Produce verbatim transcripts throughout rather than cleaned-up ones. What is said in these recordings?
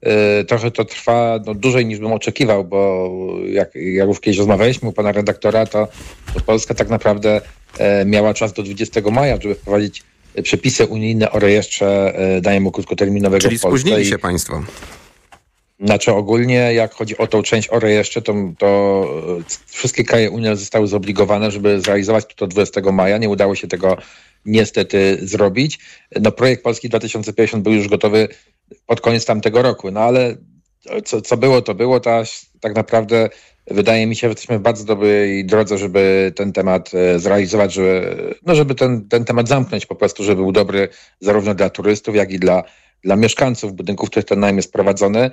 trochę to trwa no, dłużej niż bym oczekiwał, bo jak, jak już kiedyś rozmawialiśmy u pana redaktora, to, to Polska tak naprawdę miała czas do dwudziestego maja, żeby wprowadzić przepisy unijne o rejestrze najmu krótkoterminowego Czyli w Polsce. Czyli spóźnili się I, państwo. Znaczy ogólnie, jak chodzi o tą część o rejestrze, to, to wszystkie kraje Unii zostały zobligowane, żeby zrealizować to do dwudziestego maja. Nie udało się tego niestety zrobić. No, projekt Polski dwa tysiące pięćdziesiąt był już gotowy pod koniec tamtego roku, no ale co, co było, to było. Teraz tak naprawdę wydaje mi się, że jesteśmy w bardzo dobrej drodze, żeby ten temat zrealizować, żeby, no żeby ten, ten temat zamknąć po prostu, żeby był dobry zarówno dla turystów, jak i dla, dla mieszkańców budynków, w których ten najem jest prowadzony.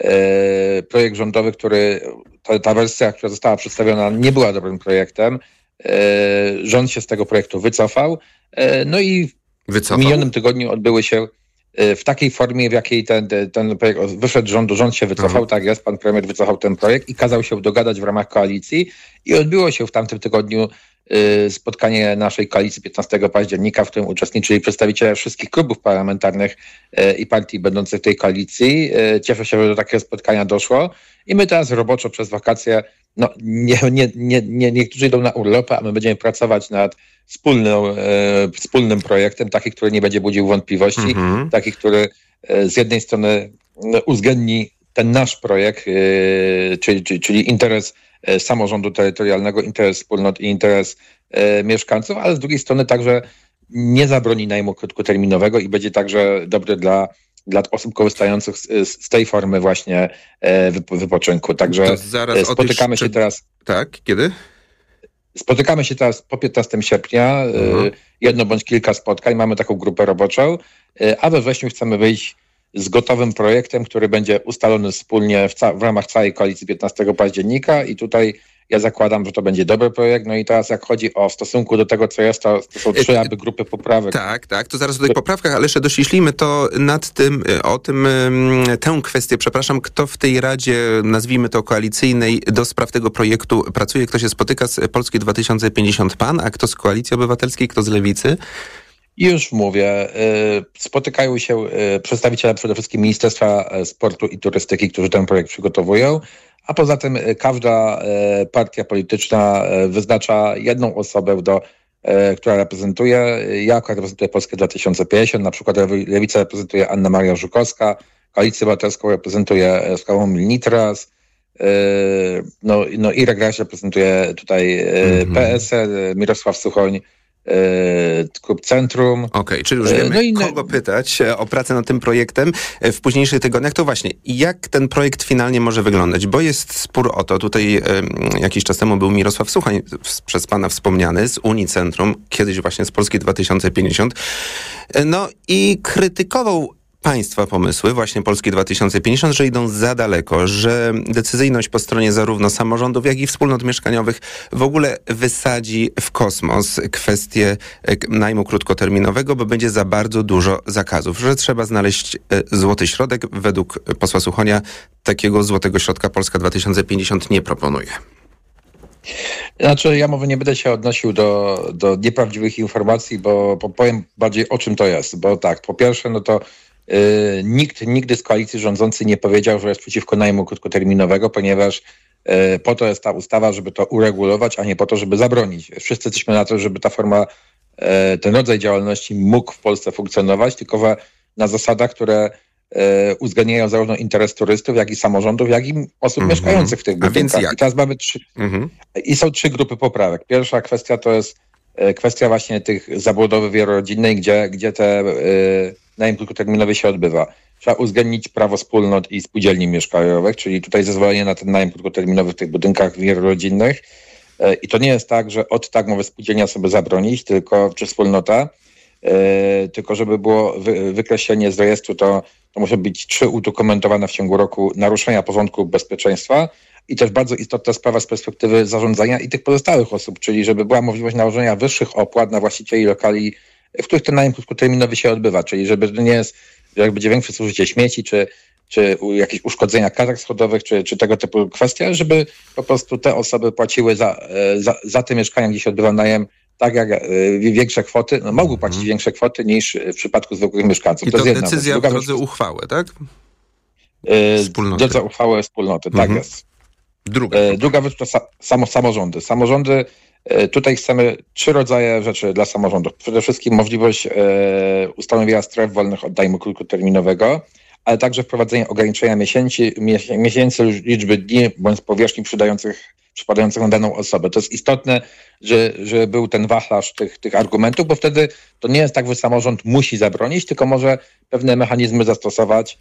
Projekt rządowy, który, ta, ta wersja, która została przedstawiona, nie była dobrym projektem. Rząd się z tego projektu wycofał. No i wycofał? W minionym tygodniu odbyły się w takiej formie, w jakiej ten, ten projekt wyszedł z rządu, rząd się wycofał, tak jest, pan premier wycofał ten projekt i kazał się dogadać w ramach koalicji i odbyło się w tamtym tygodniu spotkanie naszej koalicji piętnastego października, w którym uczestniczyli przedstawiciele wszystkich klubów parlamentarnych i partii będących w tej koalicji. Cieszę się, że do takiego spotkania doszło i my teraz roboczo przez wakacje, no nie, nie, nie, nie, niektórzy idą na urlopy, a my będziemy pracować nad wspólną, e, wspólnym projektem, taki, który nie będzie budził wątpliwości, mm-hmm. taki, który e, z jednej strony no, uwzględni ten nasz projekt, e, czyli, czyli, czyli interes e, samorządu terytorialnego, interes wspólnot i interes e, mieszkańców, ale z drugiej strony także nie zabroni najmu krótkoterminowego i będzie także dobry dla dla osób korzystających z, z tej formy właśnie e, wypoczynku. Także spotykamy się teraz... Tak, kiedy? Spotykamy się teraz po piętnastego sierpnia, mhm. jedno bądź kilka spotkań, mamy taką grupę roboczą, a we wrześniu chcemy wyjść z gotowym projektem, który będzie ustalony wspólnie w, ca- w ramach całej koalicji piętnastego października i tutaj ja zakładam, że to będzie dobry projekt. No i teraz jak chodzi o stosunku do tego, co jest, to, to są trzy aby grupy poprawek. Tak, tak, to zaraz o tych poprawkach, ale jeszcze dościślimy to nad tym, o tym, tę kwestię, przepraszam, kto w tej Radzie, nazwijmy to koalicyjnej, do spraw tego projektu pracuje, kto się spotyka z Polski dwa tysiące pięćdziesiąt pan, a kto z Koalicji Obywatelskiej, kto z Lewicy? Już mówię, spotykają się przedstawiciele przede wszystkim Ministerstwa Sportu i Turystyki, którzy ten projekt przygotowują, a poza tym każda partia polityczna wyznacza jedną osobę, do, która reprezentuje. Ja akurat reprezentuję Polskę dwa tysiące pięćdziesiąt, na przykład Lewicę reprezentuje Anna Maria Żukowska, Koalicję Obywatelską reprezentuje Sławomir Nitras, no, no Irek Raś reprezentuje tutaj mm-hmm. P S L, Mirosław Suchoń, Klub Centrum. Okej, okay, czyli już wiemy, no i kogo pytać o pracę nad tym projektem w późniejszych tygodniach. To właśnie, jak ten projekt finalnie może wyglądać? Bo jest spór o to. Tutaj y, jakiś czas temu był Mirosław Suchoń, przez pana wspomniany, z Unii Centrum, kiedyś właśnie z Polski dwa tysiące pięćdziesiąt. No i krytykował państwa pomysły, właśnie Polski dwa tysiące pięćdziesiąt, że idą za daleko, że decyzyjność po stronie zarówno samorządów, jak i wspólnot mieszkaniowych w ogóle wysadzi w kosmos kwestię najmu krótkoterminowego, bo będzie za bardzo dużo zakazów, że trzeba znaleźć złoty środek. Według posła Suchonia takiego złotego środka Polska dwa tysiące pięćdziesiąt nie proponuje. Znaczy, ja może nie będę się odnosił do, do nieprawdziwych informacji, bo, bo powiem bardziej o czym to jest, bo tak, po pierwsze, no to Yy, nikt nigdy z koalicji rządzącej nie powiedział, że jest przeciwko najmu krótkoterminowego, ponieważ yy, po to jest ta ustawa, żeby to uregulować, a nie po to, żeby zabronić. Wszyscy jesteśmy na to, żeby ta forma, yy, ten rodzaj działalności mógł w Polsce funkcjonować, tylko na zasadach, które yy, uwzględniają zarówno interes turystów, jak i samorządów, jak i osób mm-hmm. mieszkających w tych budynkach. I teraz mamy trzy, mm-hmm. i są trzy grupy poprawek. Pierwsza kwestia to jest yy, kwestia właśnie tych zabudowy wielorodzinnej, gdzie, gdzie te yy, najem krótkoterminowy się odbywa. Trzeba uwzględnić prawo wspólnot i spółdzielni mieszkaniowych, czyli tutaj zezwolenie na ten najem krótkoterminowy w tych budynkach wielorodzinnych. I to nie jest tak, że od tak może spółdzielnia sobie zabronić, tylko czy wspólnota, tylko żeby było wy, wykreślenie z rejestru, to, to muszą być trzy udokumentowane w ciągu roku naruszenia porządku bezpieczeństwa i też bardzo istotna sprawa z perspektywy zarządzania i tych pozostałych osób, czyli żeby była możliwość nałożenia wyższych opłat na właścicieli lokali, w których ten najem krótkoterminowy się odbywa, czyli żeby to nie jest, że jak będzie większe zużycie śmieci, czy, czy jakieś uszkodzenia kazek schodowych, czy, czy tego typu kwestie, żeby po prostu te osoby płaciły za, za, za te mieszkania, gdzie się odbywa najem, tak jak większe kwoty, no mogły płacić mm. większe kwoty niż w przypadku zwykłych mieszkańców. I to, to jest decyzja w drodze uchwały, tak? Wspólnoty. Drodze uchwały wspólnoty, mhm. tak jest. Druga. Druga rzecz to samo, samorządy. Samorządy, tutaj chcemy trzy rodzaje rzeczy dla samorządów. Przede wszystkim możliwość e, ustanowienia stref wolnych od najmu krótkoterminowego, ale także wprowadzenie ograniczenia miesięcy, miesięcy liczby dni bądź powierzchni przydających, przypadających na daną osobę. To jest istotne, że, że był ten wachlarz tych, tych argumentów, bo wtedy to nie jest tak, że samorząd musi zabronić, tylko może pewne mechanizmy zastosować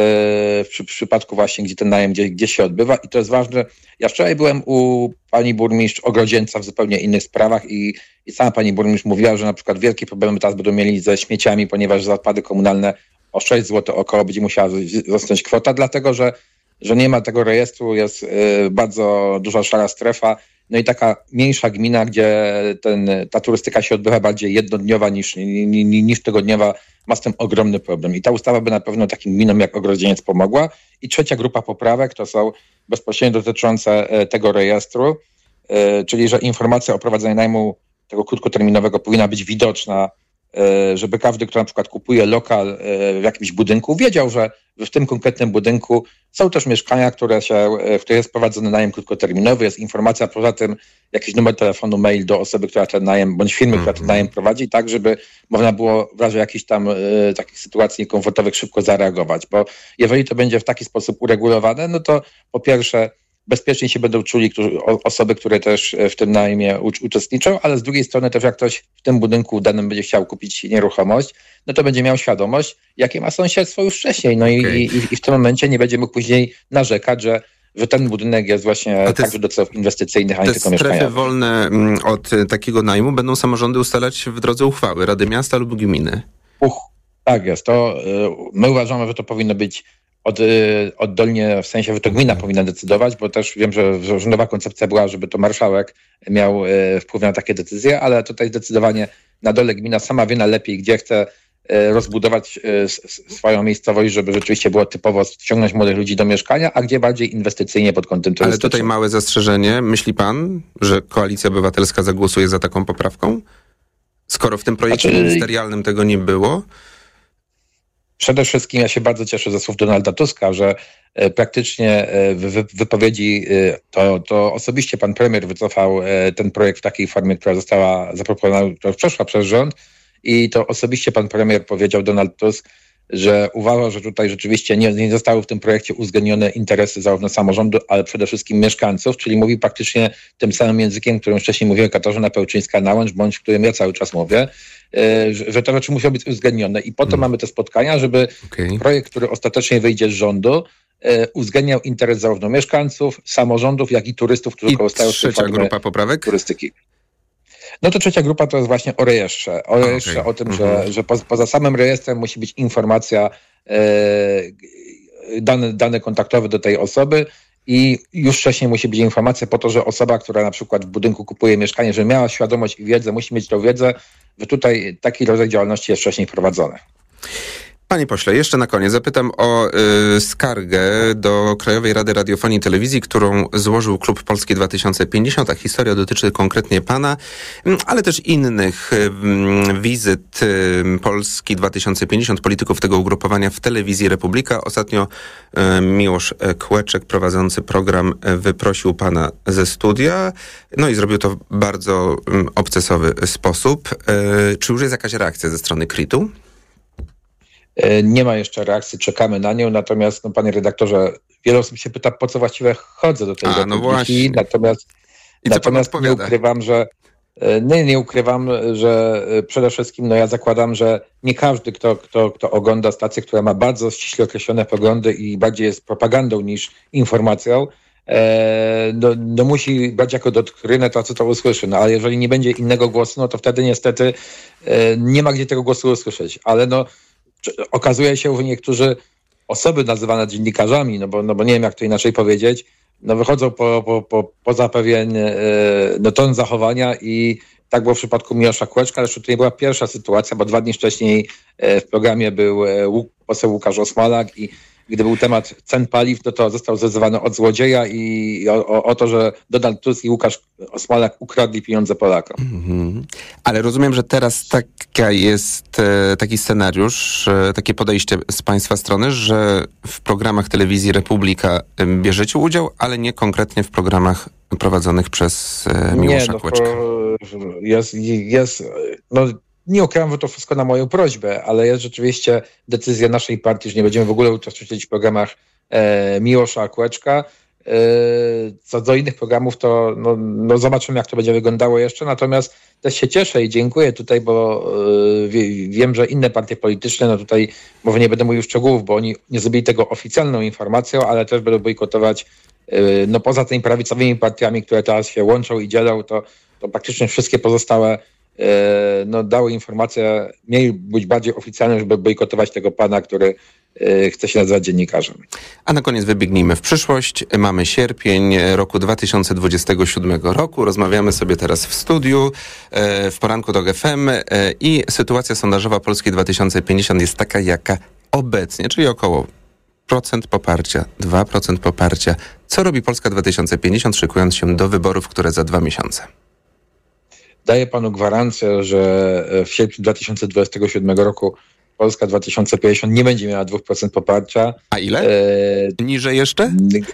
w przy, przypadku właśnie, gdzie ten najem gdzie, gdzie się odbywa i to jest ważne. Ja wczoraj byłem u pani burmistrz Ogrodzieńca w zupełnie innych sprawach i, i sama pani burmistrz mówiła, że na przykład wielkie problemy teraz będą mieli ze śmieciami, ponieważ za odpady komunalne o sześć złotych około będzie musiała zostać kwota, dlatego że, że nie ma tego rejestru, jest y, bardzo duża szara strefa, no i taka mniejsza gmina, gdzie ten, ta turystyka się odbywa bardziej jednodniowa niż, niż, niż tygodniowa, ma z tym ogromny problem. I ta ustawa by na pewno takim gminom jak Ogrodzieniec pomogła. I trzecia grupa poprawek to są bezpośrednio dotyczące tego rejestru, czyli że informacja o prowadzeniu najmu tego krótkoterminowego powinna być widoczna, żeby każdy, kto na przykład kupuje lokal w jakimś budynku, wiedział, że w tym konkretnym budynku są też mieszkania, które się, w których jest prowadzony najem krótkoterminowy, jest informacja, poza tym jakiś numer telefonu, mail do osoby, która ten najem, bądź firmy, mm-hmm. która ten najem prowadzi, tak żeby można było w razie jakichś tam y, takich sytuacji niekomfortowych szybko zareagować, bo jeżeli to będzie w taki sposób uregulowane, no to po pierwsze bezpiecznie się będą czuli którzy, osoby, które też w tym najmie u- uczestniczą, ale z drugiej strony też jak ktoś w tym budynku danym będzie chciał kupić nieruchomość, no to będzie miał świadomość, jakie ma sąsiedztwo już wcześniej. No okay. i, i, i w tym momencie nie będzie mógł później narzekać, że że ten budynek jest właśnie także do celów inwestycyjnych, a nie tylko mieszkaniowych. Te strefy wolne od takiego najmu będą samorządy ustalać w drodze uchwały Rady Miasta lub gminy? Uch, tak jest. To my uważamy, że to powinno być Od, oddolnie, w sensie, że to gmina powinna decydować, bo też wiem, że, że rządowa koncepcja była, żeby to marszałek miał e, wpływ na takie decyzje, ale tutaj zdecydowanie na dole gmina sama wie najlepiej, gdzie chce e, rozbudować e, s, swoją miejscowość, żeby rzeczywiście było typowo ściągnąć młodych ludzi do mieszkania, a gdzie bardziej inwestycyjnie pod kątem turystycznym. Ale tutaj małe zastrzeżenie. Myśli pan, że Koalicja Obywatelska zagłosuje za taką poprawką? Skoro w tym projekcie znaczy... ministerialnym tego nie było? Przede wszystkim ja się bardzo cieszę ze słów Donalda Tuska, że praktycznie w wypowiedzi to, to osobiście pan premier wycofał ten projekt w takiej formie, która została zaproponowana, która przeszła przez rząd i to osobiście pan premier powiedział, Donald Tusk, że uważa, że tutaj rzeczywiście nie, nie zostały w tym projekcie uwzględnione interesy zarówno samorządu, ale przede wszystkim mieszkańców, czyli mówi praktycznie tym samym językiem, którym wcześniej mówiła Katarzyna Pełczyńska-Nałęcz, bądź którym ja cały czas mówię, że, że te rzeczy muszą być uwzględnione. I po to hmm. mamy te spotkania, żeby okay. projekt, który ostatecznie wyjdzie z rządu, uwzględniał interes zarówno mieszkańców, samorządów, jak i turystów, którzy I korzystają z tej trzecia grupa poprawek? Turystyki. No to trzecia grupa to jest właśnie o rejestrze. O rejestrze, okay. o tym, mhm. że, że po, poza samym rejestrem musi być informacja, e, dany, dany kontaktowy do tej osoby i już wcześniej musi być informacja po to, że osoba, która na przykład w budynku kupuje mieszkanie, że miała świadomość i wiedzę, musi mieć tą wiedzę, że tutaj taki rodzaj działalności jest wcześniej prowadzony. Panie pośle, jeszcze na koniec zapytam o y, skargę do Krajowej Rady Radiofonii i Telewizji, którą złożył Klub Polski dwa tysiące pięćdziesiąt. A historia dotyczy konkretnie pana, ale też innych y, wizyt y, Polski dwa tysiące pięćdziesiąt, polityków tego ugrupowania w Telewizji Republika. Ostatnio y, Miłosz Kłeczek, prowadzący program, y, wyprosił pana ze studia, no i zrobił to w bardzo y, obcesowy sposób. Y, czy już jest jakaś reakcja ze strony K R I T-u? Nie ma jeszcze reakcji, czekamy na nią, natomiast no, panie redaktorze, wiele osób się pyta, po co właściwie chodzę do tej A, no właśnie. Natomiast, I natomiast nie ukrywam, że nie, nie ukrywam, że przede wszystkim no ja zakładam, że nie każdy, kto, kto, kto ogląda stację, która ma bardzo ściśle określone poglądy i bardziej jest propagandą niż informacją, e, no, no musi brać jako doktrynę to, co to usłyszy. No ale jeżeli nie będzie innego głosu, no to wtedy niestety e, nie ma gdzie tego głosu usłyszeć. Ale no okazuje się, że niektórzy osoby nazywane dziennikarzami, no bo, no bo nie wiem jak to inaczej powiedzieć, no wychodzą po, po, po, poza pewien e, no, ton zachowania i tak było w przypadku Miłosza Kłeczka, ale to nie była pierwsza sytuacja, bo dwa dni wcześniej e, w programie był e, poseł Łukasz Osmalak i Gdy był temat cen paliw, no to został zezwany od złodzieja i o, o, o to, że Donald Tusk i Łukasz Osmalak ukradli pieniądze Polakom. Mm-hmm. Ale rozumiem, że teraz taka jest, e, taki scenariusz, e, takie podejście z państwa strony, że w programach telewizji Republika e, bierzecie udział, ale nie konkretnie w programach prowadzonych przez e, Miłosza nie, Kłeczka. No, jest, jest, no nie ukrywam, że to wszystko na moją prośbę, ale jest rzeczywiście decyzja naszej partii, że nie będziemy w ogóle uczestniczyć w programach e, Miłosza Kłeczka. E, co do innych programów, to no, no zobaczymy, jak to będzie wyglądało jeszcze. Natomiast też się cieszę i dziękuję tutaj, bo e, wie, wiem, że inne partie polityczne, no tutaj może nie będę mówił szczegółów, bo oni nie zrobili tego oficjalną informacją, ale też będą bojkotować, e, no poza tymi prawicowymi partiami, które teraz się łączą i dzielą, to, to praktycznie wszystkie pozostałe no, dały informacje, mieli być bardziej oficjalne, żeby bojkotować tego pana, który chce się nazywać dziennikarzem. A na koniec wybiegnijmy w przyszłość. Mamy sierpień roku dwa tysiące dwudziestego siódmego roku. Rozmawiamy sobie teraz w studiu, w poranku Tok F M i sytuacja sondażowa Polski dwa tysiące pięćdziesiąt jest taka, jaka obecnie, czyli około procent poparcia, dwa procent poparcia. Co robi Polska dwa tysiące pięćdziesiąt, szykując się do wyborów, które za dwa miesiące? Daję panu gwarancję, że w sierpniu dwa tysiące dwudziestego siódmego roku Polska dwa tysiące pięćdziesiąt nie będzie miała dwa procent poparcia. A ile? E... Niżej jeszcze?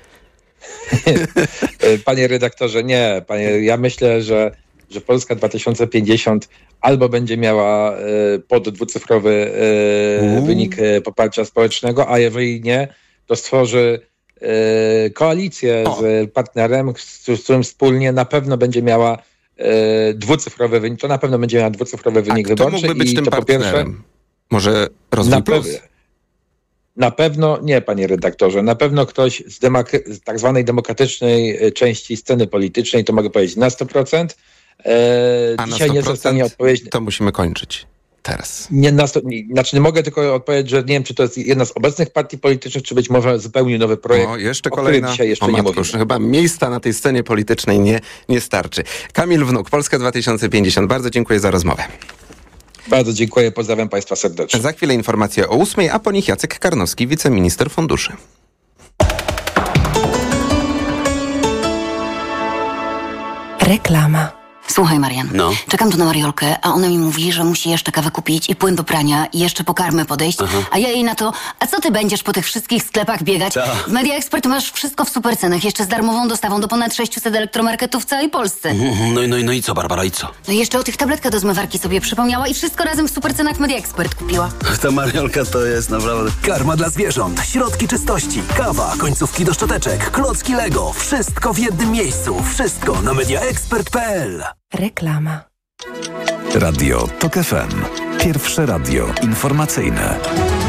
Panie redaktorze, nie. Panie, ja myślę, że, że Polska dwa tysiące pięćdziesiąt albo będzie miała pod dwucyfrowy wynik poparcia społecznego, a jeżeli nie, to stworzy koalicję o. z partnerem, z którym wspólnie na pewno będzie miała dwucyfrowy wynik, to na pewno będzie miała dwucyfrowy wynik A kto wyborczy. mógłby być i tym to partnerem? Po pierwsze, może Rozwój Plus? Pe- na pewno nie, panie redaktorze. Na pewno ktoś z, demok- z tak zwanej demokratycznej części sceny politycznej, to mogę powiedzieć na sto procent. E, A dzisiaj na nie zostanie odpowiedź. To musimy kończyć teraz. Nie, na sto, nie, znaczy nie mogę tylko odpowiedzieć, że nie wiem, czy to jest jedna z obecnych partii politycznych, czy być może zupełnie nowy projekt, o, jeszcze o kolejna, dzisiaj jeszcze o nie matko, mówimy. Chyba miejsca na tej scenie politycznej nie, nie starczy. Kamil Wnuk, Polska dwa tysiące pięćdziesiąt. Bardzo dziękuję za rozmowę. Bardzo dziękuję, pozdrawiam państwa serdecznie. Za chwilę informacje o ósmej, a po nich Jacek Karnowski, wiceminister funduszy. Reklama. Słuchaj, Marian, no. czekam tu na Mariolkę, a ona mi mówi, że musi jeszcze kawę kupić i płyn do prania i jeszcze po karmę podejść, Aha. a ja jej na to, a co ty będziesz po tych wszystkich sklepach biegać? Ta. W Media Expert masz wszystko w super cenach, jeszcze z darmową dostawą do ponad sześciuset elektromarketów w całej Polsce. Mm, no, no, no i co, Barbara, i co? No i jeszcze o tych tabletkach do zmywarki sobie przypomniała i wszystko razem w super cenach w Media Expert kupiła. Ta Mariolka to jest naprawdę... Karma dla zwierząt, środki czystości, kawa, końcówki do szczoteczek, klocki Lego, wszystko w jednym miejscu, wszystko na media expert kropka p l. Reklama. Radio Tok F M. Pierwsze radio informacyjne.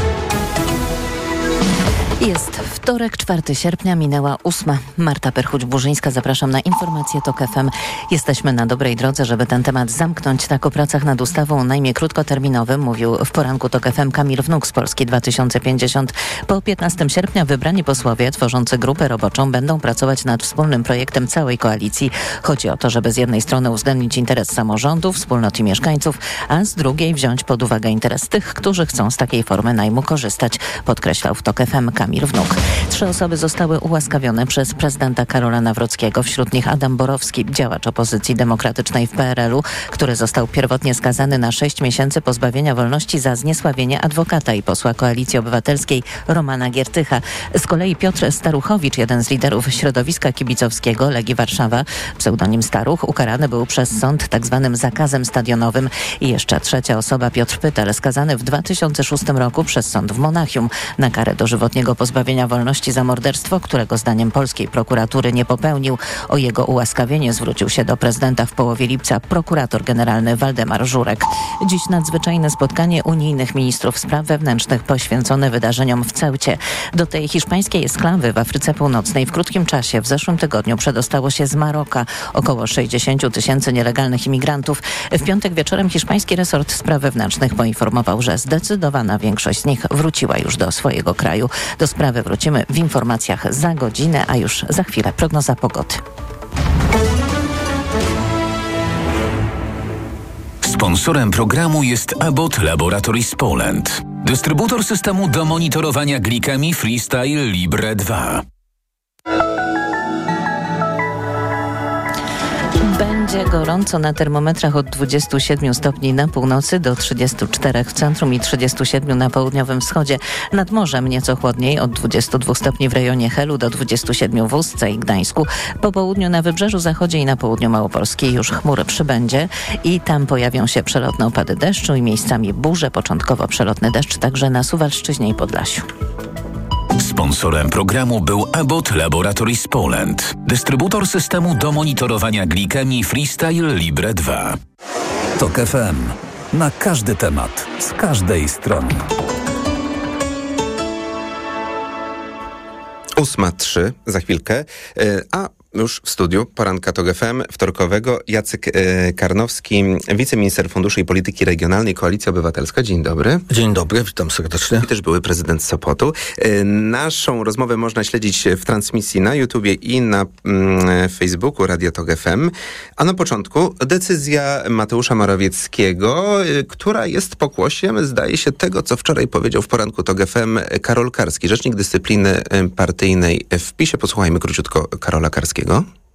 Jest wtorek, czwartego sierpnia, minęła ósma. Marta Perchuć-Burzyńska, zapraszam na informacje Tok F M. Jesteśmy na dobrej drodze, żeby ten temat zamknąć. Tak o pracach nad ustawą o najmie krótkoterminowym mówił w poranku Tok F M Kamil Wnuk z Polski dwa tysiące pięćdziesiąt. Po piętnastego sierpnia wybrani posłowie tworzący grupę roboczą będą pracować nad wspólnym projektem całej koalicji. Chodzi o to, żeby z jednej strony uwzględnić interes samorządów, wspólnot i mieszkańców, a z drugiej wziąć pod uwagę interes tych, którzy chcą z takiej formy najmu korzystać, podkreślał w Tok F M Kamil Wnuk. Trzy osoby zostały ułaskawione przez prezydenta Karola Nawrockiego. Wśród nich Adam Borowski, działacz opozycji demokratycznej w P R L u, który został pierwotnie skazany na sześć miesięcy pozbawienia wolności za zniesławienie adwokata i posła Koalicji Obywatelskiej Romana Giertycha. Z kolei Piotr Staruchowicz, jeden z liderów środowiska kibicowskiego Legii Warszawa, pseudonim Staruch, ukarany był przez sąd tak zwanym zakazem stadionowym. I jeszcze trzecia osoba, Piotr Pytel, skazany w dwa tysiące szóstym roku przez sąd w Monachium na karę dożywotniego pozbawienia wolności za morderstwo, którego zdaniem polskiej prokuratury nie popełnił. O jego ułaskawienie zwrócił się do prezydenta w połowie lipca prokurator generalny Waldemar Żurek. Dziś nadzwyczajne spotkanie unijnych ministrów spraw wewnętrznych poświęcone wydarzeniom w Ceucie. Do tej hiszpańskiej eksklawy w Afryce Północnej w krótkim czasie w zeszłym tygodniu przedostało się z Maroka około sześćdziesiąt tysięcy nielegalnych imigrantów. W piątek wieczorem hiszpański resort spraw wewnętrznych poinformował, że zdecydowana większość z nich wróciła już do swojego kraju. Do sprawy wrócimy w informacjach za godzinę, a już za chwilę prognoza pogody. Sponsorem programu jest Abbott Laboratories Poland. Dystrybutor systemu do monitorowania glikemii Freestyle Libre dwa. Będzie gorąco na termometrach od dwudziestu siedmiu stopni na północy do trzydziestu czterech w centrum i trzydziestu siedmiu na południowym wschodzie. Nad morzem nieco chłodniej od dwudziestu dwóch stopni w rejonie Helu do dwudziestu siedmiu w Ustce i Gdańsku. Po południu na Wybrzeżu Zachodzie i na południu Małopolskiej już chmury przybędzie i tam pojawią się przelotne opady deszczu i miejscami burze, początkowo przelotny deszcz także na Suwalszczyźnie i Podlasiu. Sponsorem programu był Abbott Laboratories Poland, dystrybutor systemu do monitorowania glikemii Freestyle Libre dwa. Tok F M. Na każdy temat, z każdej strony. Ósma trzy za chwilkę, a już w studiu poranka Tok F M wtorkowego Jacek e, Karnowski, wiceminister Funduszy i Polityki Regionalnej, Koalicja Obywatelska. Dzień dobry. Dzień dobry, witam serdecznie. I też były prezydent Sopotu. E, naszą rozmowę można śledzić w transmisji na YouTubie i na mm, Facebooku Radia Tok F M. A na początku decyzja Mateusza Morawieckiego, e, która jest pokłosiem, zdaje się, tego, co wczoraj powiedział w poranku Tok F M Karol Karski, rzecznik dyscypliny partyjnej w PiS-ie. Posłuchajmy króciutko Karola Karskiego.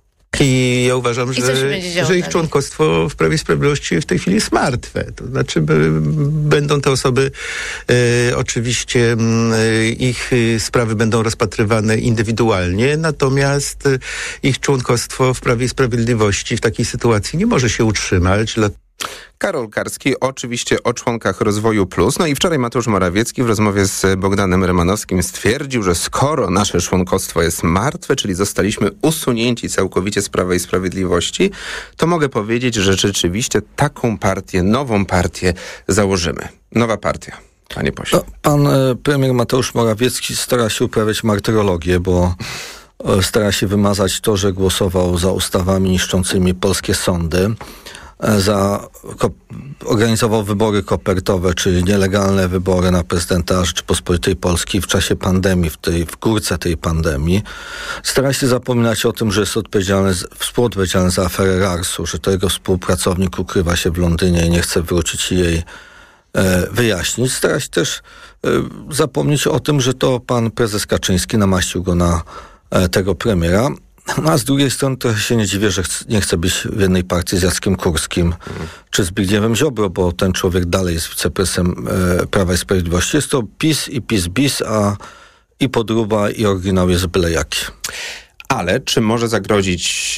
I ja uważam, że, że ich członkostwo w Prawie i Sprawiedliwości w tej chwili jest martwe. To znaczy by, będą te osoby, e, oczywiście e, ich sprawy będą rozpatrywane indywidualnie, natomiast e, ich członkostwo w Prawie i Sprawiedliwości w takiej sytuacji nie może się utrzymać. Dla... Karol Karski oczywiście o członkach Rozwoju Plus. No i wczoraj Mateusz Morawiecki w rozmowie z Bogdanem Rymanowskim stwierdził, że skoro nasze członkostwo jest martwe, czyli zostaliśmy usunięci całkowicie z Prawa i Sprawiedliwości, to mogę powiedzieć, że rzeczywiście taką partię, nową partię założymy. Nowa partia. Panie pośle. No, pan e, premier Mateusz Morawiecki stara się uprawiać martyrologię, bo e, stara się wymazać to, że głosował za ustawami niszczącymi polskie sądy. Za, ko, organizował wybory kopertowe, czyli nielegalne wybory na prezydenta Rzeczypospolitej Polskiej w czasie pandemii, w tej w górce tej pandemii. Stara się zapominać o tym, że jest odpowiedzialny, współodpowiedzialny za aferę Rarsu, że to jego współpracownik ukrywa się w Londynie i nie chce wrócić i jej e, wyjaśnić. Stara się też e, zapomnieć o tym, że to pan prezes Kaczyński namaścił go na e, tego premiera. No a z drugiej strony trochę się nie dziwię, że ch- nie chce być w jednej partii z Jackiem Kurskim mm. czy Zbigniewem Ziobro, bo ten człowiek dalej jest wiceprezesem e, Prawa i Sprawiedliwości. Jest to PiS i PiS bis, a i podróba i oryginał jest byle jaki. Ale czy może zagrozić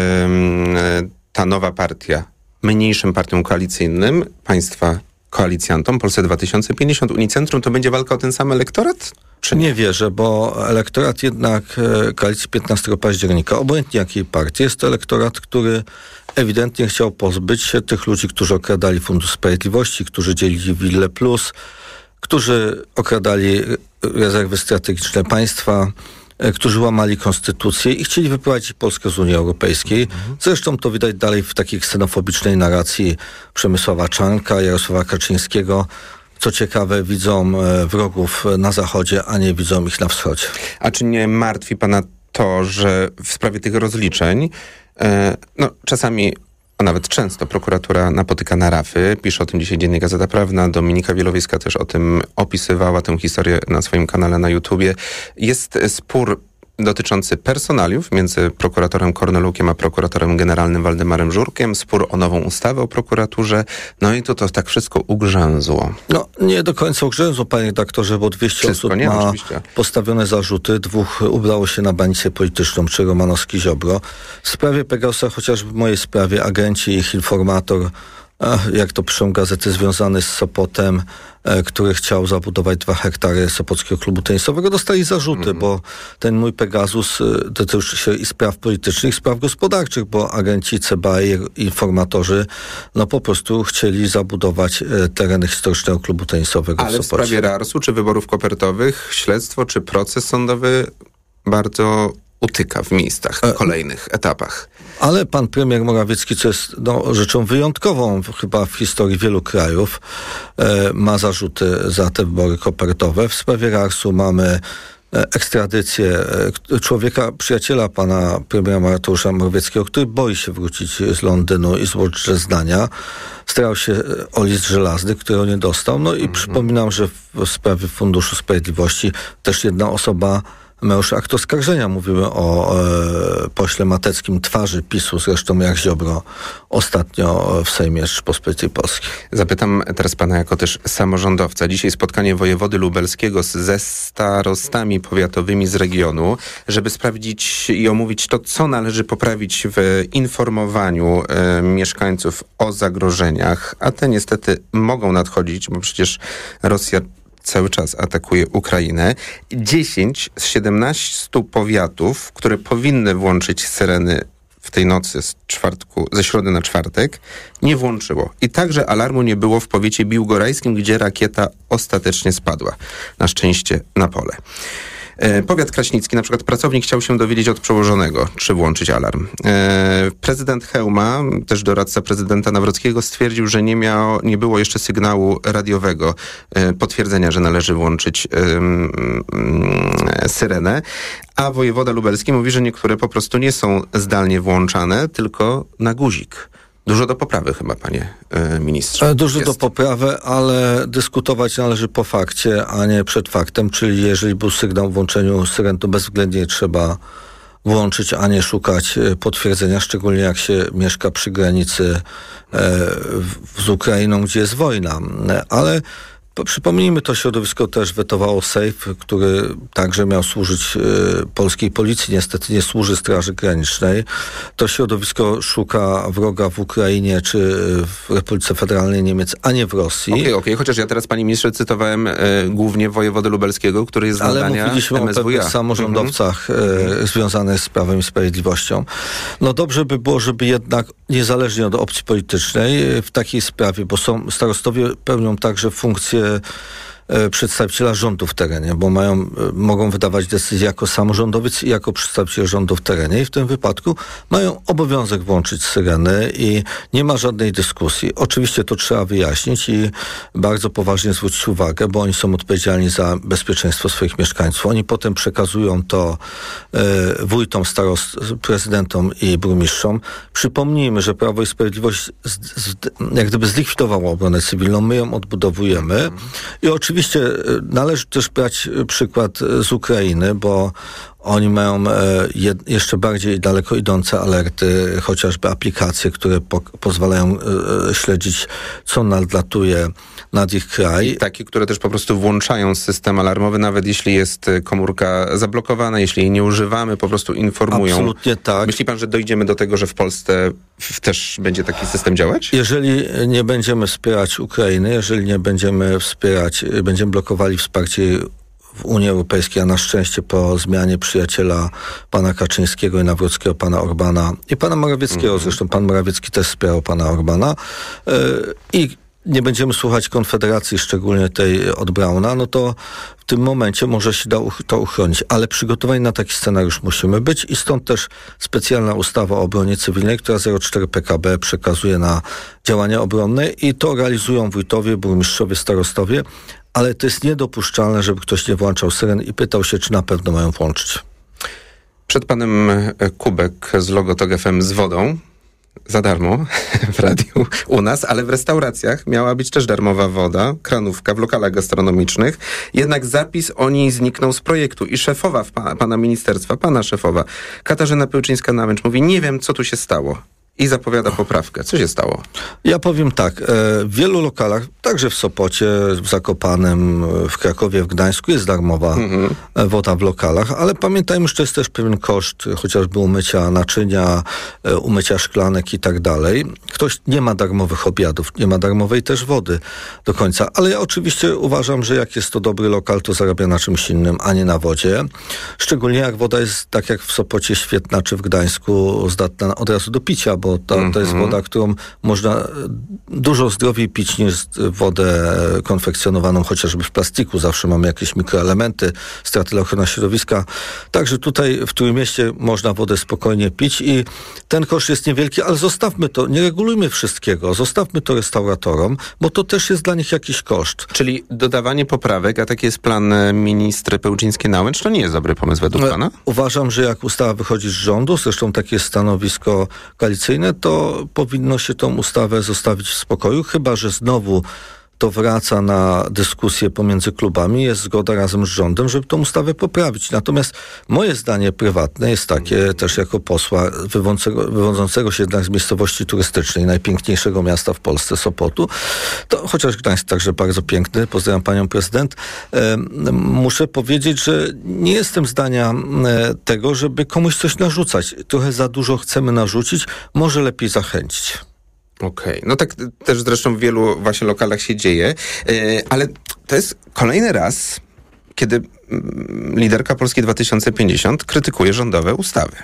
e, ta nowa partia mniejszym partiom koalicyjnym państwa koalicjantom, Polsce dwa tysiące pięćdziesiąt, Unicentrum, to będzie walka o ten sam elektorat? Czy nie wierzę, bo elektorat jednak e, koalicji piętnastego października, obojętnie jakiej partii, jest to elektorat, który ewidentnie chciał pozbyć się tych ludzi, którzy okradali Fundusz Sprawiedliwości, którzy dzielili Wille Plus, którzy okradali rezerwy strategiczne państwa, e, którzy łamali konstytucję i chcieli wyprowadzić Polskę z Unii Europejskiej. Mhm. Zresztą to widać dalej w takiej ksenofobicznej narracji Przemysława Czarnka, Jarosława Kaczyńskiego. Co ciekawe, widzą wrogów na zachodzie, a nie widzą ich na wschodzie. A czy nie martwi pana to, że w sprawie tych rozliczeń, e, no czasami, a nawet często prokuratura napotyka na rafy, pisze o tym dzisiaj Dziennik Gazeta Prawna, Dominika Wielowiejska też o tym opisywała, tę historię na swoim kanale na YouTubie. Jest spór dotyczący personaliów między prokuratorem Kornelukiem a prokuratorem generalnym Waldemarem Żurkiem, spór o nową ustawę o prokuraturze, no i to to tak wszystko ugrzęzło. No nie do końca ugrzęzło, panie redaktorze, bo dwieście wszystko, osób nie, ma oczywiście. Postawione zarzuty, dwóch ubrało się na banicę polityczną, czy Romanowski, Ziobro. W sprawie Pegasusa, chociażby w mojej sprawie, agenci i ich informator, jak to piszą gazety, związany z Sopotem, który chciał zabudować dwa hektary Sopockiego Klubu Tenisowego, dostali zarzuty, mm. bo ten mój Pegasus dotyczy się i spraw politycznych, i spraw gospodarczych, bo agenci C B A i informatorzy no po prostu chcieli zabudować tereny historycznego Klubu Tenisowego Ale w Sopocie. Ale w sprawie Rarsu, czy wyborów kopertowych, śledztwo, czy proces sądowy bardzo utyka w miejscach, w kolejnych etapach. Ale pan premier Morawiecki, co jest no, rzeczą wyjątkową chyba w historii wielu krajów, e, ma zarzuty za te wybory kopertowe. W sprawie Rarsu mamy ekstradycję człowieka, przyjaciela pana premiera Mateusza Morawieckiego, który boi się wrócić z Londynu i złożyć zeznania. Starał się o list żelazny, którego nie dostał. No i mm-hmm. przypominam, że w sprawie Funduszu Sprawiedliwości też jedna osoba ma już akt oskarżenia. Mówimy o e, pośle Mateckim, twarzy PiSu, zresztą jak Ziobro ostatnio w Sejmie Rzeczypospolitej Polskiej. Zapytam teraz pana jako też samorządowca. Dzisiaj spotkanie wojewody lubelskiego ze starostami powiatowymi z regionu, żeby sprawdzić i omówić to, co należy poprawić w informowaniu e, mieszkańców o zagrożeniach, a te niestety mogą nadchodzić, bo przecież Rosja cały czas atakuje Ukrainę. dziesięć z siedemnastu powiatów, które powinny włączyć syreny w tej nocy z czwartku, ze środy na czwartek, nie włączyło. I także alarmu nie było w powiecie biłgorajskim, gdzie rakieta ostatecznie spadła. Na szczęście na pole. E, powiat kraśnicki, na przykład pracownik chciał się dowiedzieć od przełożonego, czy włączyć alarm. E, prezydent Chełma, też doradca prezydenta Nawrockiego, stwierdził, że nie miało, nie było jeszcze sygnału radiowego e, potwierdzenia, że należy włączyć e, e, syrenę, a wojewoda lubelski mówi, że niektóre po prostu nie są zdalnie włączane, tylko na guzik. Dużo do poprawy chyba, panie y, ministrze. Dużo jest. do poprawy, ale dyskutować należy po fakcie, a nie przed faktem, czyli jeżeli był sygnał w włączeniu syren, to bezwzględnie trzeba włączyć, a nie szukać potwierdzenia, szczególnie jak się mieszka przy granicy e, z Ukrainą, gdzie jest wojna. Ale przypomnijmy, to środowisko też wetowało Sejf, który także miał służyć y, polskiej policji, niestety nie służy Straży Granicznej. To środowisko szuka wroga w Ukrainie czy w Republice Federalnej Niemiec, a nie w Rosji. Okej, okay, okej, okay. Chociaż ja teraz, panie ministrze, cytowałem y, głównie wojewodę lubelskiego, który jest z Ale nadania mówiliśmy M S W A. o pewnych samorządowcach mm-hmm. y, związanych z Prawem i Sprawiedliwością. No dobrze by było, żeby jednak niezależnie od opcji politycznej y, w takiej sprawie, bo są starostowie pełnią także funkcję przedstawiciela rządu w terenie, bo mają, mogą wydawać decyzje jako samorządowiec i jako przedstawiciel rządu w terenie i w tym wypadku mają obowiązek włączyć syreny i nie ma żadnej dyskusji. Oczywiście to trzeba wyjaśnić i bardzo poważnie zwrócić uwagę, bo oni są odpowiedzialni za bezpieczeństwo swoich mieszkańców. Oni potem przekazują to e, wójtom, starost, prezydentom i burmistrzom. Przypomnijmy, że Prawo i Sprawiedliwość z, z, jak gdyby zlikwidowało obronę cywilną. My ją odbudowujemy i oczywiście Oczywiście należy też brać przykład z Ukrainy, bo oni mają je, jeszcze bardziej daleko idące alerty, chociażby aplikacje, które po, pozwalają e, śledzić, co nadlatuje nad ich kraj. I takie, które też po prostu włączają system alarmowy, nawet jeśli jest komórka zablokowana, jeśli jej nie używamy, po prostu informują. Absolutnie tak. Myśli pan, że dojdziemy do tego, że w Polsce w, też będzie taki system działać? Jeżeli nie będziemy wspierać Ukrainy, jeżeli nie będziemy wspierać, będziemy blokowali wsparcie w Unii Europejskiej, a na szczęście po zmianie przyjaciela pana Kaczyńskiego i Nawrockiego, pana Orbana i pana Morawieckiego, mm-hmm. zresztą pan Morawiecki też wspierał pana Orbana yy, i nie będziemy słuchać Konfederacji, szczególnie tej od Brauna, no to w tym momencie może się da to uchronić. Ale przygotowani na taki scenariusz musimy być i stąd też specjalna ustawa o obronie cywilnej, która zero przecinek cztery P K B przekazuje na działania obronne i to realizują wójtowie, burmistrzowie, starostowie, ale to jest niedopuszczalne, żeby ktoś nie włączał syren i pytał się, czy na pewno mają włączyć. Przed panem kubek z logo Tok F M z wodą. Za darmo w radiu u nas, ale w restauracjach miała być też darmowa woda, kranówka w lokalach gastronomicznych. Jednak zapis o niej zniknął z projektu i szefowa w pa, pana ministerstwa, pana szefowa, Katarzyna Pełczyńska-Namęcz mówi, nie wiem, co tu się stało. I zapowiada poprawkę. Co się stało? Ja powiem tak. W wielu lokalach, także w Sopocie, w Zakopanem, w Krakowie, w Gdańsku jest darmowa mhm. woda w lokalach, ale pamiętajmy, że to jest też pewien koszt, chociażby umycia naczynia, umycia szklanek i tak dalej. Ktoś nie ma darmowych obiadów, nie ma darmowej też wody do końca, ale ja oczywiście uważam, że jak jest to dobry lokal, to zarabia na czymś innym, a nie na wodzie. Szczególnie jak woda jest, tak jak w Sopocie, świetna, czy w Gdańsku, zdatna od razu do picia, bo ta, mm-hmm. to jest woda, którą można dużo zdrowiej pić niż wodę konfekcjonowaną chociażby w plastiku. Zawsze mamy jakieś mikroelementy, straty dla ochrony środowiska. Także tutaj w Trójmieście można wodę spokojnie pić i ten koszt jest niewielki, ale zostawmy to, nie regulujmy wszystkiego, zostawmy to restauratorom, bo to też jest dla nich jakiś koszt. Czyli dodawanie poprawek, a taki jest plan ministry Pełczyńskiej-Nałęcz, to nie jest dobry pomysł według pana? Uważam, że jak ustawa wychodzi z rządu, zresztą takie jest stanowisko koalicyjne, to powinno się tą ustawę zostawić w spokoju, chyba że znowu to wraca na dyskusję pomiędzy klubami, jest zgoda razem z rządem, żeby tą ustawę poprawić. Natomiast moje zdanie prywatne jest takie, też jako posła wywodzącego, wywodzącego się jednak z miejscowości turystycznej, najpiękniejszego miasta w Polsce, Sopotu, to chociaż Gdańsk także bardzo piękny, pozdrawiam panią prezydent, e, muszę powiedzieć, że nie jestem zdania e, tego, żeby komuś coś narzucać. Trochę za dużo chcemy narzucić, może lepiej zachęcić. Okej, okay. No tak też zresztą w wielu właśnie lokalach się dzieje, yy, ale to jest kolejny raz, kiedy mm, liderka Polski dwa tysiące pięćdziesiąt krytykuje rządowe ustawy.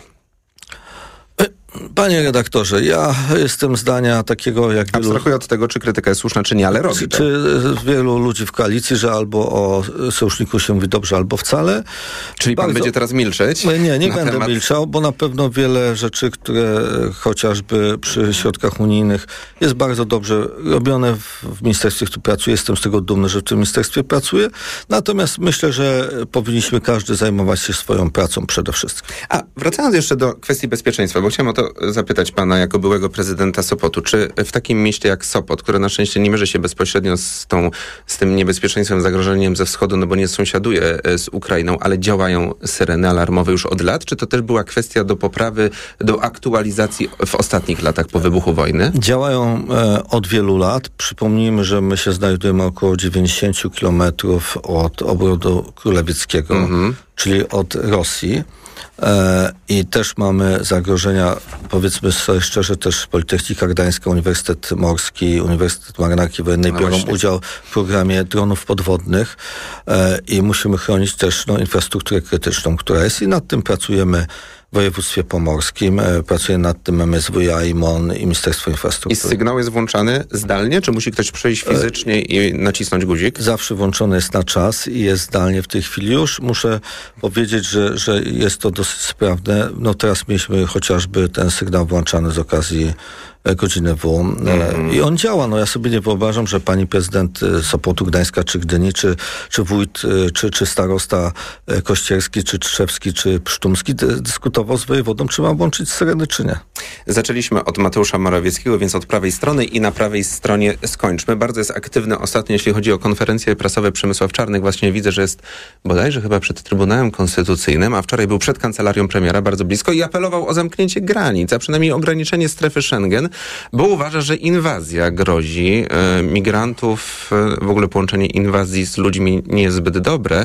Panie redaktorze, ja jestem zdania takiego, jak wielu... Abstrahuję od tego, czy krytyka jest słuszna, czy nie, ale robi Czy, to. czy wielu ludzi w koalicji, że albo o Sojuszniku się mówi dobrze, albo wcale. Czyli pan Bardzo... będzie teraz milczeć? Nie, nie, nie będę temat... milczał, bo na pewno wiele rzeczy, które chociażby przy środkach unijnych jest bardzo dobrze robione w, w ministerstwie, w którym pracuję. Jestem z tego dumny, że w tym ministerstwie pracuję. Natomiast myślę, że powinniśmy każdy zajmować się swoją pracą przede wszystkim. A wracając jeszcze do kwestii bezpieczeństwa, bo chciałem o to zapytać pana jako byłego prezydenta Sopotu, czy w takim mieście jak Sopot, które na szczęście nie mierzy się bezpośrednio z, tą, z tym niebezpieczeństwem, zagrożeniem ze wschodu, no bo nie sąsiaduje z Ukrainą, ale działają syreny alarmowe już od lat, czy to też była kwestia do poprawy, do aktualizacji w ostatnich latach po wybuchu wojny? Działają e, od wielu lat. Przypomnijmy, że my się znajdujemy około dziewięćdziesiąt kilometrów od obrotu królewieckiego, mm-hmm. czyli od Rosji. E, I też mamy zagrożenia, powiedzmy sobie szczerze, też Politechnika Gdańska, Uniwersytet Morski, Uniwersytet Marynarki Wojennej no biorą właśnie. udział w programie dronów podwodnych e, i musimy chronić też no, infrastrukturę krytyczną, która jest i nad tym pracujemy w województwie pomorskim. E, pracuje nad tym M S W A, I M O N i Ministerstwo Infrastruktury. I sygnał jest włączany zdalnie, czy musi ktoś przyjść fizycznie e, i nacisnąć guzik? Zawsze włączony jest na czas i jest zdalnie w tej chwili już. Muszę powiedzieć, że, że jest to dosyć sprawne. No teraz mieliśmy chociażby ten sygnał włączany z okazji godziny W. Mm. I on działa. No ja sobie nie wyobrażam, że pani prezydent Sopotu, Gdańska, czy Gdyni, czy, czy wójt, czy, czy starosta Kościerski, czy Trzewski, czy Psztumski dy, dyskutował z wojewodą, czy ma włączyć syreny, czy nie. Zaczęliśmy od Mateusza Morawieckiego, więc od prawej strony i na prawej stronie skończmy. Bardzo jest aktywny ostatnio, jeśli chodzi o konferencje prasowe Przemysław Czarnek. Właśnie widzę, że jest bodajże chyba przed Trybunałem Konstytucyjnym, a wczoraj był przed kancelarią premiera, bardzo blisko i apelował o zamknięcie granic, a przynajmniej ograniczenie strefy Schengen, bo uważa, że inwazja grozi. E, migrantów, e, w ogóle połączenie inwazji z ludźmi nie jest zbyt dobre,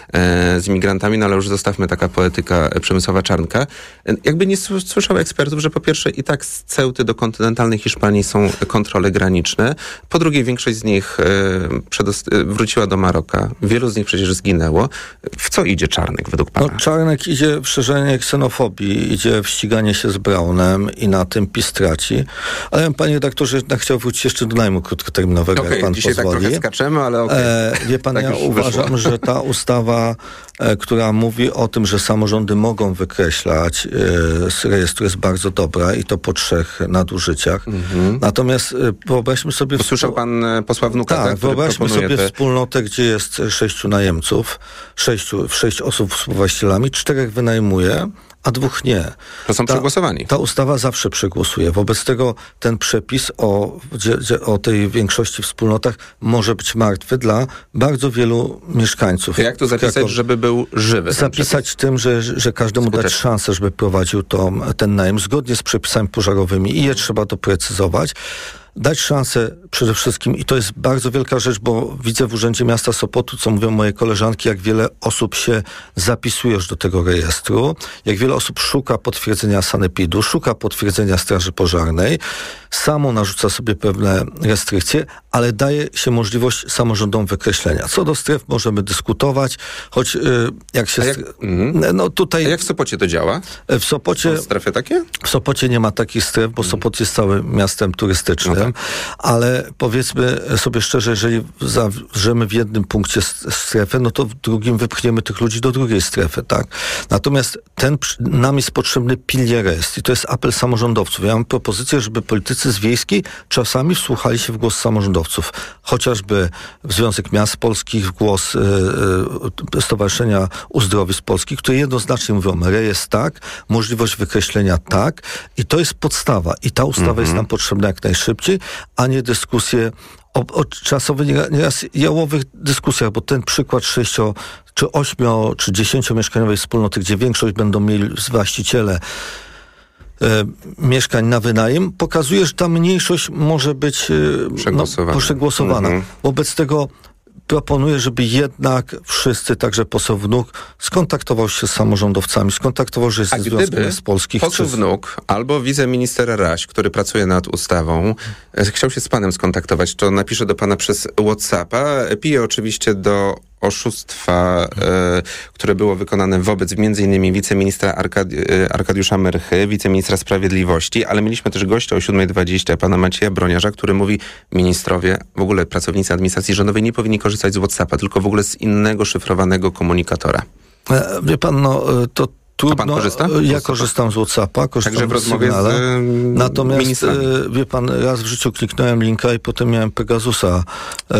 e, z migrantami, no ale już zostawmy taka poetyka Przemysława Czarnka. E, jakby nie słyszał ekspertów, że po pierwsze i tak z Ceuty do kontynentalnej Hiszpanii są kontrole graniczne, po drugie większość z nich e, przedost- e, wróciła do Maroka. Wielu z nich przecież zginęło. W co idzie Czarnek według pana? No, Czarnek idzie w szerzenie ksenofobii, idzie w ściganie się z Braunem i na tym PiS traci. Ale ja bym, panie redaktorze, jednak chciał wrócić jeszcze do najmu krótkoterminowego, okay, jak pan dzisiaj pozwoli. Tak trochę skaczemy, ale okej. Okay. E, wie pan, tak ja uważam, wyszło. że ta ustawa, e, która mówi o tym, że samorządy mogą wykreślać e, z rejestru, jest bardzo dobra i to po trzech nadużyciach. Mm-hmm. Natomiast e, wyobraźmy sobie... Usłyszał pan posła Wnuka, tak? Tak, wyobraźmy sobie te... wspólnotę, gdzie jest sześciu najemców, sześciu, sześć osób współwłaścicielami, czterech wynajmuje, a dwóch nie. To są ta, przegłosowani. Ta ustawa zawsze przegłosuje. Wobec tego ten przepis o, o tej większości wspólnotach może być martwy dla bardzo wielu mieszkańców. To jak to zapisać, Krakow... żeby był żywy? Zapisać tym, że, że każdemu Skutecznie. dać szansę, żeby prowadził to, ten najem zgodnie z przepisami pożarowymi i je trzeba doprecyzować. dać szansę przede wszystkim, i to jest bardzo wielka rzecz, bo widzę w Urzędzie Miasta Sopotu, co mówią moje koleżanki, jak wiele osób się zapisuje już do tego rejestru, jak wiele osób szuka potwierdzenia sanepidu, szuka potwierdzenia Straży Pożarnej, samo narzuca sobie pewne restrykcje, ale daje się możliwość samorządom wykreślenia. Co do stref możemy dyskutować, choć yy, jak się... A jak, mm, no tutaj... A jak w Sopocie to działa? W Sopocie... Są strefy takie? W Sopocie nie ma takich stref, bo Sopot jest całym miastem turystycznym, no tak. Ale powiedzmy sobie szczerze, jeżeli zawrzemy w jednym punkcie strefę, no to w drugim wypchniemy tych ludzi do drugiej strefy, tak? Natomiast ten nam jest potrzebny pilnie rejestr i to jest apel samorządowców. Ja mam propozycję, żeby politycy z wiejskiej czasami wsłuchali się w głos samorządowców. Chociażby Związek Miast Polskich, w głos y, y, Stowarzyszenia Uzdrowisk Polskich, które jednoznacznie mówią, rejestr tak, możliwość wykreślenia tak i to jest podstawa i ta ustawa mm-hmm. jest nam potrzebna jak najszybciej, a nie dyskusje o, o czasowych, nieraz jałowych dyskusjach, bo ten przykład sześcio, czy ośmio, czy dziesięciomieszkaniowej wspólnoty, gdzie większość będą mieli właściciele e, mieszkań na wynajem, pokazuje, że ta mniejszość może być e, przegłosowana. No, przegłosowana. Mm-hmm. Wobec tego proponuję, żeby jednak wszyscy, także poseł Wnuk, skontaktował się z samorządowcami, skontaktował się ze Związkiem Miast Polskich. Poseł czy... Wnuk albo wiceminister Raś, który pracuje nad ustawą, chciał się z panem skontaktować, to napisze do pana przez WhatsAppa. Pije oczywiście do oszustwa, e, które było wykonane wobec między innymi wiceministra Arkadi- Arkadiusza Myrchy, wiceministra sprawiedliwości, ale mieliśmy też gościa o siódma dwadzieścia, pana Macieja Broniarza, który mówi, ministrowie, w ogóle pracownicy administracji rządowej nie powinni korzystać z WhatsAppa, tylko w ogóle z innego szyfrowanego komunikatora. E, wie pan, no to trudno. A pan korzysta? Ja korzystam z WhatsAppa, korzystam Także w rozmowie z, z Natomiast ministrami. wie pan, raz w życiu kliknąłem linka i potem miałem Pegasusa e,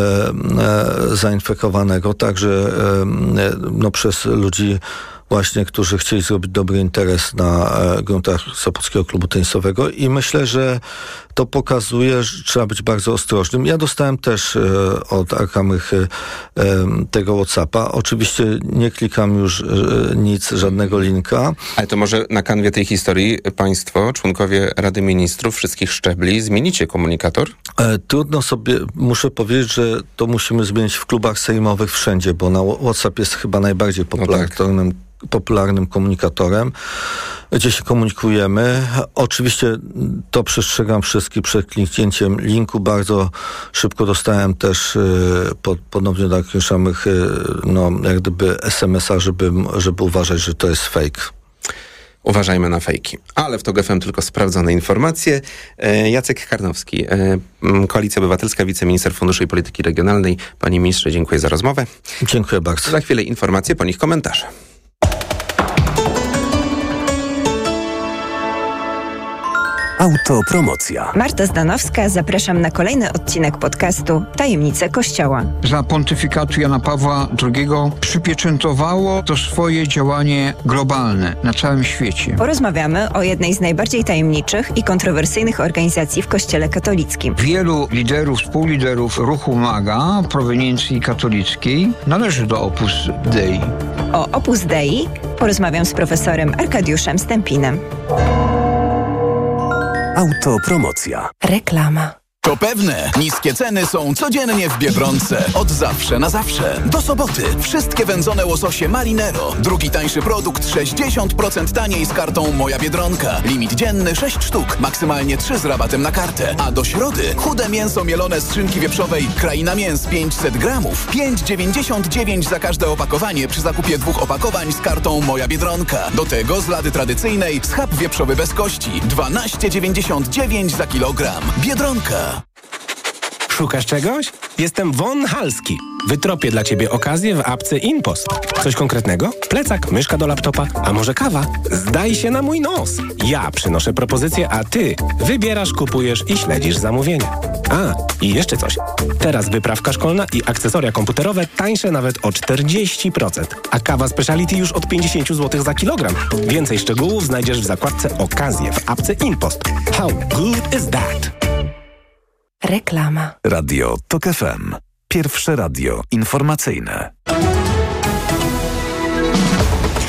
e, zainfekowanego, także e, no, przez ludzi właśnie, którzy chcieli zrobić dobry interes na e, gruntach Sopockiego Klubu Tenisowego i myślę, że to pokazuje, że trzeba być bardzo ostrożnym. Ja dostałem też e, od Arkamychy e, tego WhatsAppa. Oczywiście nie klikam już e, nic, żadnego linka. Ale to może na kanwie tej historii państwo, członkowie Rady Ministrów wszystkich szczebli, zmienicie komunikator? E, trudno sobie, muszę powiedzieć, że to musimy zmienić w klubach sejmowych wszędzie, bo na WhatsApp jest chyba najbardziej popularnym, no tak. popularnym komunikatorem, gdzie się komunikujemy. Oczywiście to przestrzegam wszystkich przed kliknięciem linku. Bardzo szybko dostałem też pod, ponownie do Arkadiusza Myrchy, no jak gdyby es em es a, żeby, żeby uważać, że to jest fake. Uważajmy na fejki. Ale w TOG F M tylko sprawdzone informacje. Jacek Karnowski, Koalicja Obywatelska, wiceminister Funduszy i Polityki Regionalnej. Panie ministrze, dziękuję za rozmowę. Dziękuję bardzo. Za chwilę informacje, po nich komentarze. Autopromocja. Marta Zdanowska, zapraszam na kolejny odcinek podcastu Tajemnice Kościoła. Za pontyfikatu Jana Pawła drugiego przypieczętowało to swoje działanie globalne na całym świecie. Porozmawiamy o jednej z najbardziej tajemniczych i kontrowersyjnych organizacji w Kościele katolickim. Wielu liderów, współliderów ruchu MAGA proweniencji katolickiej należy do Opus Dei. O Opus Dei porozmawiam z profesorem Arkadiuszem Stępinem. Autopromocja. Reklama. To pewne, niskie ceny są codziennie w Biedronce. Od zawsze na zawsze. Do soboty. Wszystkie wędzone łososie Marinero. Drugi tańszy produkt sześćdziesiąt procent taniej z kartą Moja Biedronka. Limit dzienny sześć sztuk. Maksymalnie trzy z rabatem na kartę. A do środy chude mięso mielone z szynki wieprzowej Kraina Mięs pięćset gramów. pięć dziewięćdziesiąt dziewięć za każde opakowanie przy zakupie dwóch opakowań z kartą Moja Biedronka. Do tego z lady tradycyjnej schab wieprzowy bez kości. dwanaście dziewięćdziesiąt dziewięć za kilogram. Biedronka. Szukasz czegoś? Jestem Von Halski. Wytropię dla ciebie okazję w apce InPost. Coś konkretnego? Plecak, myszka do laptopa, a może kawa? Zdaj się na mój nos. Ja przynoszę propozycję, a ty wybierasz, kupujesz i śledzisz zamówienia. A, i jeszcze coś. Teraz wyprawka szkolna i akcesoria komputerowe tańsze nawet o czterdzieści procent. A kawa speciality już od pięćdziesiąt złotych za kilogram. Więcej szczegółów znajdziesz w zakładce Okazje w apce InPost. How good is that? Reklama. Radio TOK F M. Pierwsze radio informacyjne.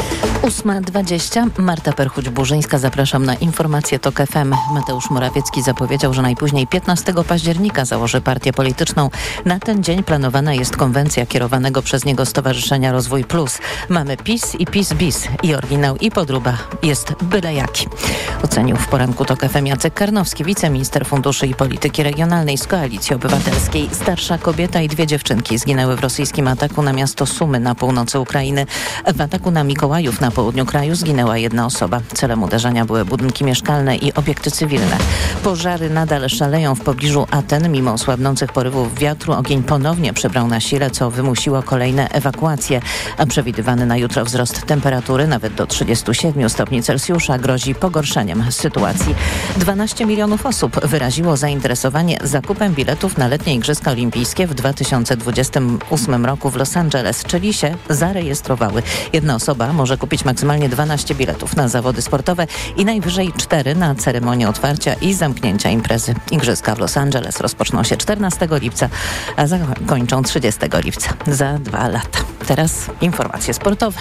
ósma dwadzieścia. Marta Perchuć-Burzyńska, zapraszam na informację TOK F M. Mateusz Morawiecki zapowiedział, że najpóźniej piętnastego października założy partię polityczną. Na ten dzień planowana jest konwencja kierowanego przez niego Stowarzyszenia Rozwój Plus. Mamy PiS i PiS bis. I oryginał, i podróba jest byle jaki. Ocenił w poranku TOK F M Jacek Karnowski, wiceminister funduszy i polityki regionalnej z Koalicji Obywatelskiej. Starsza kobieta i dwie dziewczynki zginęły w rosyjskim ataku na miasto Sumy na północy Ukrainy. W ataku na Mikołajów na południu kraju zginęła jedna osoba. Celem uderzenia były budynki mieszkalne i obiekty cywilne. Pożary nadal szaleją w pobliżu Aten. Mimo słabnących porywów wiatru ogień ponownie przybrał na sile, co wymusiło kolejne ewakuacje. A przewidywany na jutro wzrost temperatury nawet do trzydziestu siedmiu stopni Celsjusza grozi pogorszeniem sytuacji. dwanaście milionów osób wyraziło zainteresowanie zakupem biletów na letnie Igrzyska Olimpijskie w dwa tysiące dwudziestym ósmym roku w Los Angeles, czyli się zarejestrowały. Jedna osoba może kupić maksymalnie dwanaście biletów na zawody sportowe i najwyżej cztery na ceremonię otwarcia i zamknięcia imprezy. Igrzyska w Los Angeles rozpoczną się czternastego lipca, a zakończą trzydziestego lipca. Za dwa lata. Teraz informacje sportowe.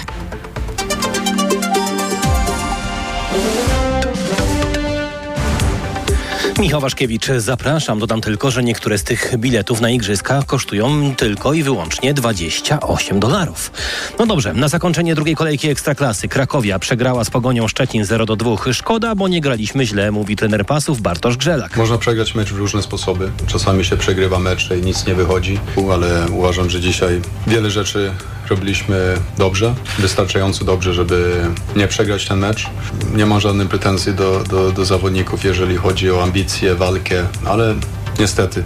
Michał Waszkiewicz, zapraszam. Dodam tylko, że niektóre z tych biletów na igrzyska kosztują tylko i wyłącznie dwadzieścia osiem dolarów. No dobrze, na zakończenie drugiej kolejki Ekstraklasy Krakowia przegrała z Pogonią Szczecin zero do dwóch. Szkoda, bo nie graliśmy źle, mówi trener Pasów Bartosz Grzelak. Można przegrać mecz w różne sposoby. Czasami się przegrywa mecz i nic nie wychodzi, ale uważam, że dzisiaj wiele rzeczy robiliśmy dobrze, wystarczająco dobrze, żeby nie przegrać ten mecz. Nie mam żadnych pretensji do, do, do zawodników, jeżeli chodzi o ambicje, walkę, ale niestety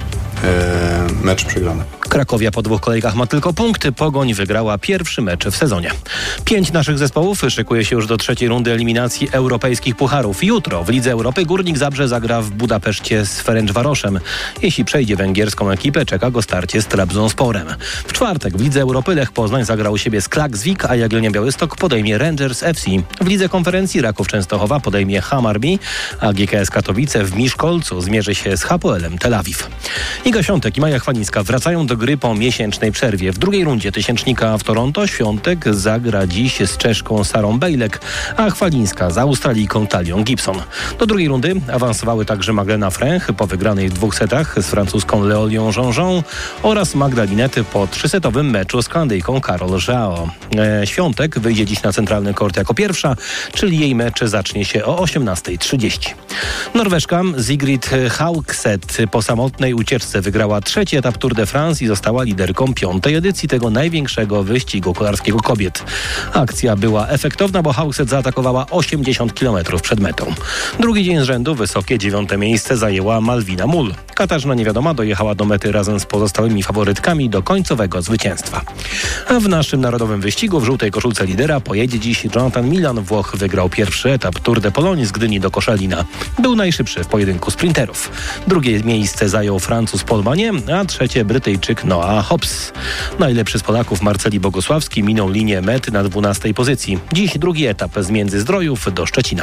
e, mecz przegrany. Krakowia po dwóch kolejkach ma tylko punkty. Pogoń wygrała pierwszy mecz w sezonie. Pięć naszych zespołów szykuje się już do trzeciej rundy eliminacji europejskich pucharów. Jutro w Lidze Europy Górnik Zabrze zagra w Budapeszcie z Ferencvaroszem. Jeśli przejdzie węgierską ekipę, czeka go starcie z Trabzonsporem. W czwartek w Lidze Europy Lech Poznań zagra u siebie z Klaksvik, a Jagiellonia Białystok podejmie Rangers F C. W Lidze Konferencji Raków Częstochowa podejmie Hammarby, a G K S Katowice w Miszkolcu zmierzy się z Hapoelem Tel Awiw. Iga Świątek i Maja Chwalińska wracają do gry po miesięcznej przerwie. W drugiej rundzie tysięcznika w Toronto Świątek zagra dziś z Czeszką Sarą Bejlek, a Chwalińska z Australijką Talią Gibson. Do drugiej rundy awansowały także Magdalena Fręch po wygranej w dwóch setach z francuską Leolią Jean-Jean oraz Magdalinety po trzysetowym meczu z Kanadyjką Karol Żao. E, Świątek wyjdzie dziś na centralny kort jako pierwsza, czyli jej mecz zacznie się o osiemnasta trzydzieści. Norweżka Sigrid Haugset po samotnej ucieczce wygrała trzeci etap Tour de France i została liderką piątej edycji tego największego wyścigu kolarskiego kobiet. Akcja była efektowna, bo Haugset zaatakowała osiemdziesiąt kilometrów przed metą. Drugi dzień z rzędu wysokie dziewiąte miejsce zajęła Malwina Mull. Katarzyna Niewiadoma dojechała do mety razem z pozostałymi faworytkami do końcowego zwycięstwa. A w naszym narodowym wyścigu w żółtej koszulce lidera pojedzie dziś Jonathan Milan. Włoch wygrał pierwszy etap Tour de Pologne z Gdyni do Koszalina. Był najszybszy w pojedynku sprinterów. Drugie miejsce zajął Francuz Paul Magnier, a trzecie Brytyjczyk Noah Hobbs. Najlepszy z Polaków Marceli Bogosławski minął linię mety na dwunastej pozycji. Dziś drugi etap z Międzyzdrojów do Szczecina.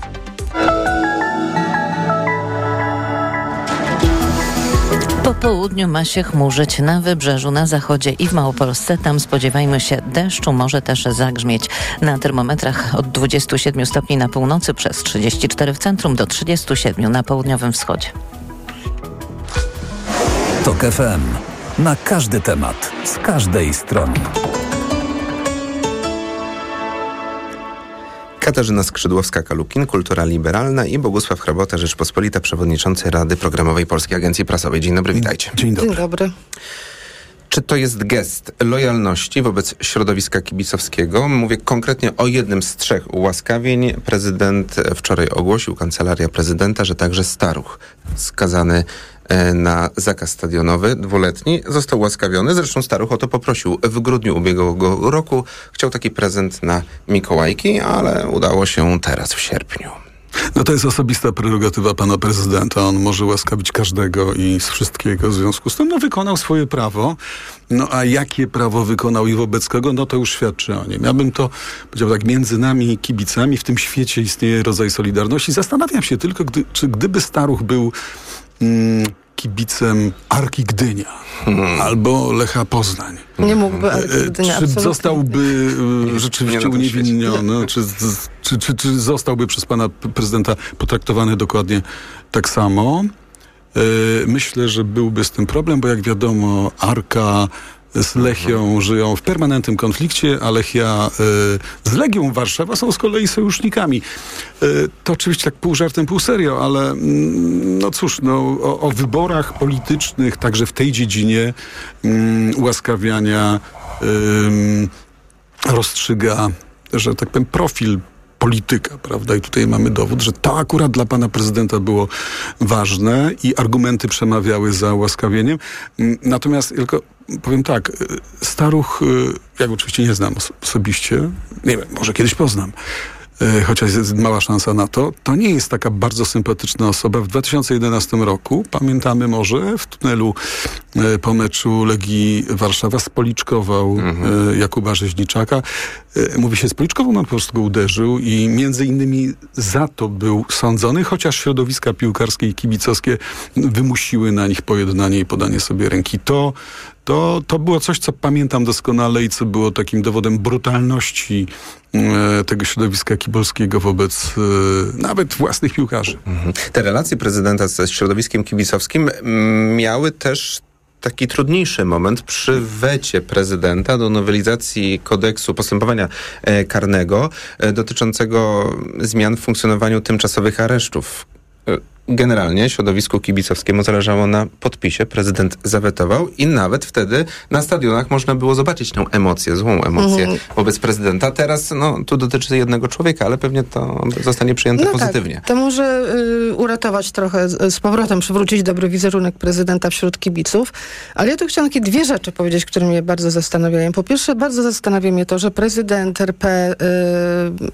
Po południu ma się chmurzyć na wybrzeżu, na zachodzie i w Małopolsce. Tam spodziewajmy się deszczu, może też zagrzmieć. Na termometrach od dwudziestu siedmiu stopni na północy, przez trzydzieści cztery w centrum do trzydziestu siedmiu na południowym wschodzie. TOK F M. Na każdy temat, z każdej strony. Katarzyna Skrzydłowska-Kalukin, Kultura Liberalna i Bogusław Hrabota, Rzeczpospolita, przewodniczący Rady Programowej Polskiej Agencji Prasowej. Dzień dobry, witajcie. Dzień dobry. Dzień dobry. Czy to jest gest lojalności wobec środowiska kibicowskiego? Mówię konkretnie o jednym z trzech ułaskawień. Prezydent wczoraj ogłosił, Kancelaria Prezydenta, że także Staruch, skazany na zakaz stadionowy dwuletni, został ułaskawiony. Zresztą Staruch o to poprosił w grudniu ubiegłego roku. Chciał taki prezent na Mikołajki, ale udało się teraz w sierpniu. No to jest osobista prerogatywa pana prezydenta. On może łaskawić każdego i z wszystkiego. W związku z tym no, wykonał swoje prawo. No a jakie prawo wykonał i wobec kogo? No to już świadczy o nim. Ja bym to powiedział tak, między nami i kibicami w tym świecie istnieje rodzaj solidarności. Zastanawiam się tylko, gdy, czy gdyby Staruch był mm, kibicem Arki Gdynia hmm. albo Lecha Poznań. Nie mógłby Arki Gdynia. Czy zostałby nie, rzeczywiście nie uniewinniony, czy, czy, czy, czy zostałby przez pana prezydenta potraktowany dokładnie tak samo? Myślę, że byłby z tym problem, bo jak wiadomo, Arka z Lechią żyją w permanentnym konflikcie, a Lechia y, z Legią Warszawa są z kolei sojusznikami. Y, to oczywiście tak pół żartem, pół serio, ale mm, no cóż, no, o, o wyborach politycznych także w tej dziedzinie y, ułaskawiania y, rozstrzyga, że tak powiem, profil polityka, prawda? I tutaj mamy dowód, że to akurat dla pana prezydenta było ważne i argumenty przemawiały za ułaskawieniem. Natomiast tylko powiem tak, Staruch, jak oczywiście nie znam osobiście, nie wiem, może kiedyś poznam, chociaż jest mała szansa na to, to nie jest taka bardzo sympatyczna osoba. W dwa tysiące jedenastym roku, pamiętamy może, w tunelu po meczu Legii Warszawa spoliczkował mhm. Jakuba Rzeźniczaka. Mówi się spoliczkował, no po prostu go uderzył i między innymi za to był sądzony, chociaż środowiska piłkarskie i kibicowskie wymusiły na nich pojednanie i podanie sobie ręki. To To, to było coś, co pamiętam doskonale i co było takim dowodem brutalności e, tego środowiska kibolskiego wobec e, nawet własnych piłkarzy. Mhm. Te relacje prezydenta ze środowiskiem kibicowskim m, miały też taki trudniejszy moment przy wecie prezydenta do nowelizacji kodeksu postępowania e, karnego e, dotyczącego zmian w funkcjonowaniu tymczasowych aresztów. E, Generalnie środowisku kibicowskiemu zależało na podpisie, prezydent zawetował i nawet wtedy na stadionach można było zobaczyć tę emocję, złą emocję mhm. wobec prezydenta. Teraz, no, tu dotyczy jednego człowieka, ale pewnie to zostanie przyjęte no pozytywnie. Tak, to może y, uratować trochę, z powrotem przywrócić dobry wizerunek prezydenta wśród kibiców, ale ja tu chciałam takie dwie rzeczy powiedzieć, które mnie bardzo zastanawiają. Po pierwsze, bardzo zastanawia mnie to, że prezydent R P y,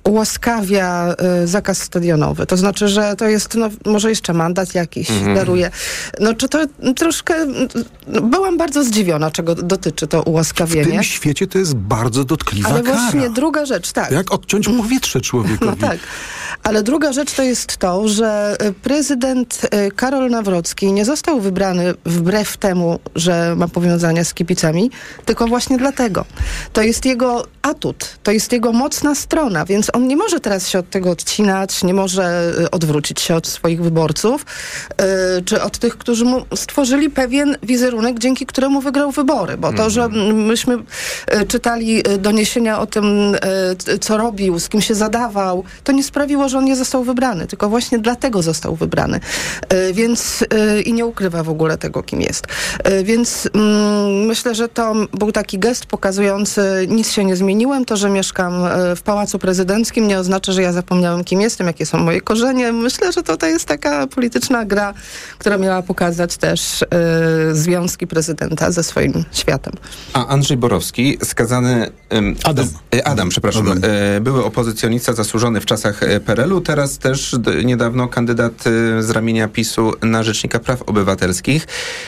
ułaskawia y, zakaz stadionowy. To znaczy, że to jest, no, może jeszcze mandat jakiś mm. daruje. No, czy to troszkę... No, byłam bardzo zdziwiona, czego dotyczy to ułaskawienie. W tym świecie to jest bardzo dotkliwa Ale kara. właśnie druga rzecz, tak. Jak odciąć powietrze człowiekowi. No tak. Ale druga rzecz to jest to, że prezydent Karol Nawrocki nie został wybrany wbrew temu, że ma powiązania z kibicami, tylko właśnie dlatego. To jest jego atut, to jest jego mocna strona, więc on nie może teraz się od tego odcinać, nie może odwrócić się od swoich wyborców, yy, czy od tych, którzy mu stworzyli pewien wizerunek, dzięki któremu wygrał wybory. Bo to, że myśmy yy, czytali doniesienia o tym, yy, co robił, z kim się zadawał, to nie sprawiło, że on nie został wybrany, tylko właśnie dlatego został wybrany. Yy, więc yy, i nie ukrywa w ogóle tego, kim jest. Yy, więc yy, myślę, że to był taki gest pokazujący, nic się nie zmieniłem, to, że mieszkam yy, w Pałacu Prezydenckim, nie oznacza, że ja zapomniałem, kim jestem, jakie są moje korzenie. Myślę, że to, to jest taka polityczna gra, która miała pokazać też yy, związki prezydenta ze swoim światem. A Andrzej Borowski, skazany... Ym, Adam. Z, Adam, przepraszam. Adam. Y, były opozycjonista zasłużony w czasach P R L u, teraz też d, niedawno kandydat y, z ramienia PiSu na Rzecznika Praw Obywatelskich.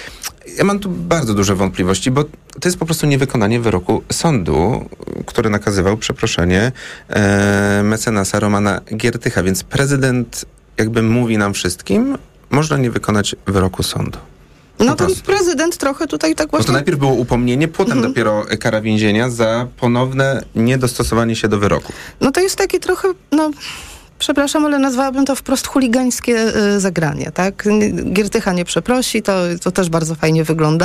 Ja mam tu bardzo duże wątpliwości, bo to jest po prostu niewykonanie wyroku sądu, który nakazywał przeproszenie e, mecenasa Romana Giertycha, więc prezydent jakby mówi nam wszystkim, można nie wykonać wyroku sądu. Po no to prostu. Prezydent trochę tutaj tak właśnie... Bo to najpierw było upomnienie, potem mhm. dopiero kara więzienia za ponowne niedostosowanie się do wyroku. No to jest takie trochę, no... Przepraszam, ale nazwałabym to wprost chuligańskie y, zagranie, tak? Giertycha nie przeprosi, to, to też bardzo fajnie wygląda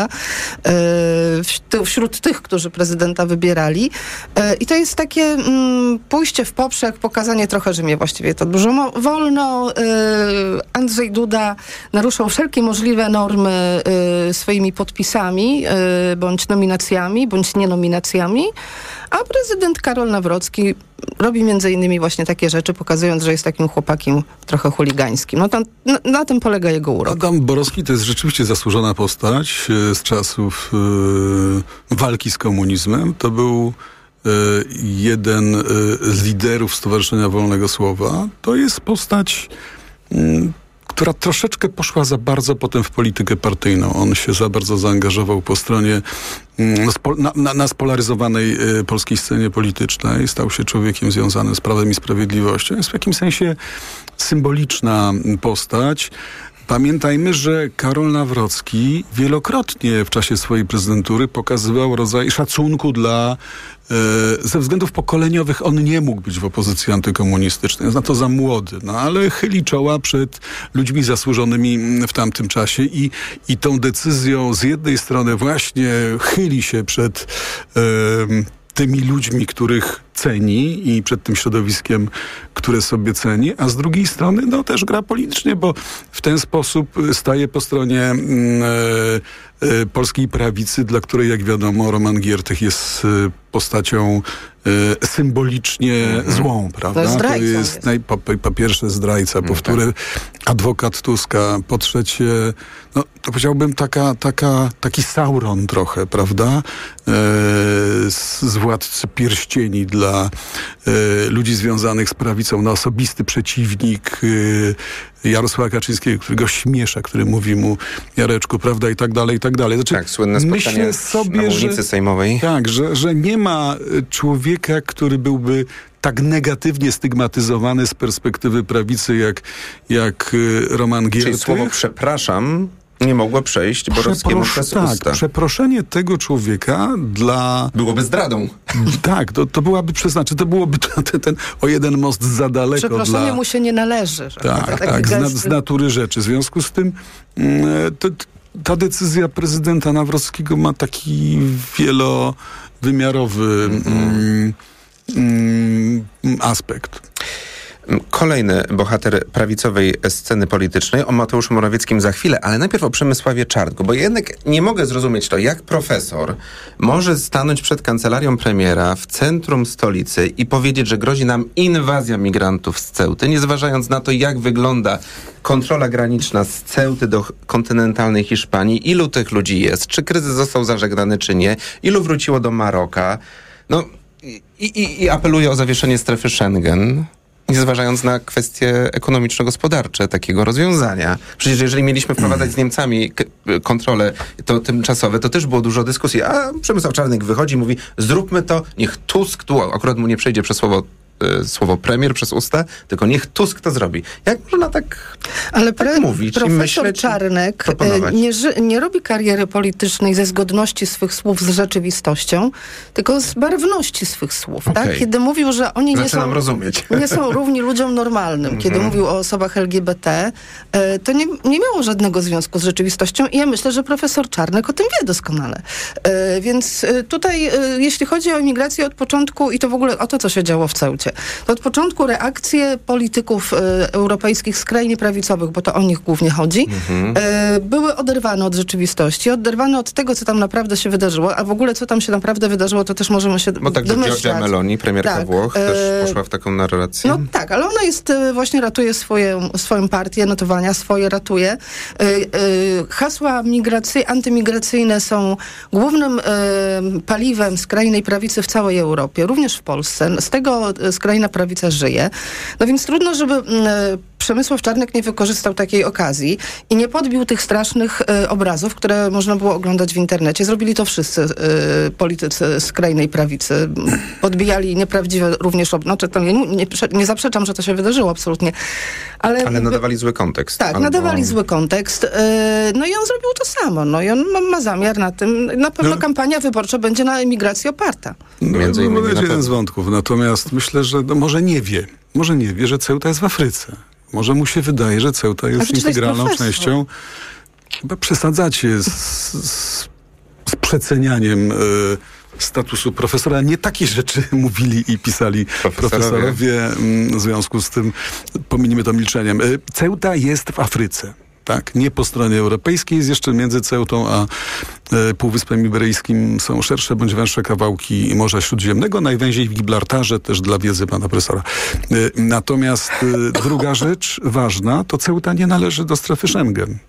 y, wśród tych, którzy prezydenta wybierali. Y, I to jest takie mm, pójście w poprzek, pokazanie trochę, że mnie właściwie to dużo wolno. Y, Andrzej Duda naruszał wszelkie możliwe normy y, swoimi podpisami, y, bądź nominacjami, bądź nienominacjami, a prezydent Karol Nawrocki robi między innymi właśnie takie rzeczy, pokazując, że jest takim chłopakiem trochę chuligańskim. No tam, na, na tym polega jego urok. Adam Borowski to jest rzeczywiście zasłużona postać e, z czasów e, walki z komunizmem. To był e, jeden e, z liderów Stowarzyszenia Wolnego Słowa. To jest postać... M, która troszeczkę poszła za bardzo potem w politykę partyjną. On się za bardzo zaangażował po stronie na, na, na spolaryzowanej y, polskiej scenie politycznej. Stał się człowiekiem związanym z Prawem i Sprawiedliwością. Jest w jakimś sensie symboliczna postać. Pamiętajmy, że Karol Nawrocki wielokrotnie w czasie swojej prezydentury pokazywał rodzaj szacunku dla ze względów pokoleniowych on nie mógł być w opozycji antykomunistycznej. Jest na to za młody, no ale chyli czoła przed ludźmi zasłużonymi w tamtym czasie i, i tą decyzją z jednej strony właśnie chyli się przed e, tymi ludźmi, których ceni i przed tym środowiskiem, które sobie ceni, a z drugiej strony no też gra politycznie, bo w ten sposób staje po stronie e, e, polskiej prawicy, dla której, jak wiadomo, Roman Giertych jest e, postacią e, symbolicznie mm-hmm. złą, prawda? To, to jest, jest. Naj, po, po pierwsze zdrajca, po wtóre mm, tak. adwokat Tuska, po trzecie, no to powiedziałbym taka, taka, taki Sauron trochę, prawda? E, z, z Władcy Pierścieni dla e, ludzi związanych z prawicą, no osobisty przeciwnik e, Jarosława Kaczyńskiego, którego śmiesza, który mówi mu Jareczku, prawda, i tak dalej, i tak dalej. Znaczy, tak, słynne spotkanie sobie, na mównicy sejmowej. Tak, że, że nie ma człowieka, który byłby tak negatywnie stygmatyzowany z perspektywy prawicy, jak, jak Roman Giertych. Czyli słowo przepraszam nie mogło przejść Borowskiemu Przeprosz, przez tak, usta. Przeproszenie tego człowieka dla... Byłoby zdradą. Tak, to, to byłaby przeznaczy, to byłoby ten, ten o jeden most za daleko. Przeproszenie dla... mu się nie należy. Że tak, tak, tak z, z natury rzeczy. W związku z tym to, ta decyzja prezydenta Nawrockiego ma taki wielowymiarowy mm-hmm. mm, mm, aspekt. Kolejny bohater prawicowej sceny politycznej, o Mateuszu Morawieckim za chwilę, ale najpierw o Przemysławie Czarnku, bo jednak nie mogę zrozumieć to, jak profesor może stanąć przed kancelarią premiera w centrum stolicy i powiedzieć, że grozi nam inwazja migrantów z Ceuty, nie zważając na to, jak wygląda kontrola graniczna z Ceuty do kontynentalnej Hiszpanii, ilu tych ludzi jest, czy kryzys został zażegnany, czy nie, ilu wróciło do Maroka. No i, i, i apeluje o zawieszenie strefy Schengen, nie zważając na kwestie ekonomiczno-gospodarcze takiego rozwiązania. Przecież jeżeli mieliśmy wprowadzać z Niemcami k- kontrole to tymczasowe, to też było dużo dyskusji. A Przemysław Czarnek wychodzi i mówi, zróbmy to, niech Tusk, tu akurat mu nie przejdzie przez słowo słowo premier przez usta, tylko niech Tusk to zrobi. Jak można tak, Ale tak pre- mówić profesor i myśleć, Czarnek nie, nie robi kariery politycznej ze zgodności swych słów z rzeczywistością, tylko z barwności swych słów. Okay. Tak? Kiedy mówił, że oni nie są, rozumieć. nie są równi ludziom normalnym, mm-hmm. kiedy mówił o osobach L G B T, to nie, nie miało żadnego związku z rzeczywistością i ja myślę, że profesor Czarnek o tym wie doskonale. Więc tutaj, jeśli chodzi o imigrację od początku i to w ogóle o to, co się działo w Ceucie, to od początku reakcje polityków e, europejskich skrajnie prawicowych, bo to o nich głównie chodzi, mhm. e, były oderwane od rzeczywistości, oderwane od tego, co tam naprawdę się wydarzyło, a w ogóle co tam się naprawdę wydarzyło, to też możemy się Bo tak domyślać. Giorgia Meloni, premierka tak, Włoch, e, też poszła w taką narrację. No tak, ale ona jest, właśnie ratuje swoje, swoją partię, notowania swoje ratuje. E, e, hasła migracy, antymigracyjne są głównym e, paliwem skrajnej prawicy w całej Europie, również w Polsce. Z tego skrajna prawica żyje. No więc trudno, żeby e, Przemysław Czarnek nie wykorzystał takiej okazji i nie podbił tych strasznych e, obrazów, które można było oglądać w internecie. Zrobili to wszyscy e, politycy skrajnej prawicy. Podbijali nieprawdziwe również ob... Znaczy, to nie, nie, nie zaprzeczam, że to się wydarzyło absolutnie. Ale, ale nadawali zły kontekst. Tak, albo... nadawali zły kontekst. E, no i on zrobił to samo. No i on ma, ma zamiar na tym. Na pewno no. kampania wyborcza będzie na emigracji oparta. No, Między innymi to jest jeden z wątków. Natomiast myślę, że no, może nie wie. Może nie wie, że Ceuta jest w Afryce. Może mu się wydaje, że Ceuta jest integralną jest częścią. Chyba przesadzacie z, z, z przecenianiem y, statusu profesora. Nie takie rzeczy mówili i pisali profesorowie. profesorowie. W związku z tym pominimy to milczeniem. Y, Ceuta jest w Afryce. Tak, nie po stronie europejskiej, jest jeszcze między Ceutą a e, Półwyspem Iberyjskim są szersze bądź węższe kawałki Morza Śródziemnego, najwęziej w Gibraltarze, też dla wiedzy pana profesora. E, natomiast e, druga rzecz ważna, to Ceuta nie należy do strefy Schengen.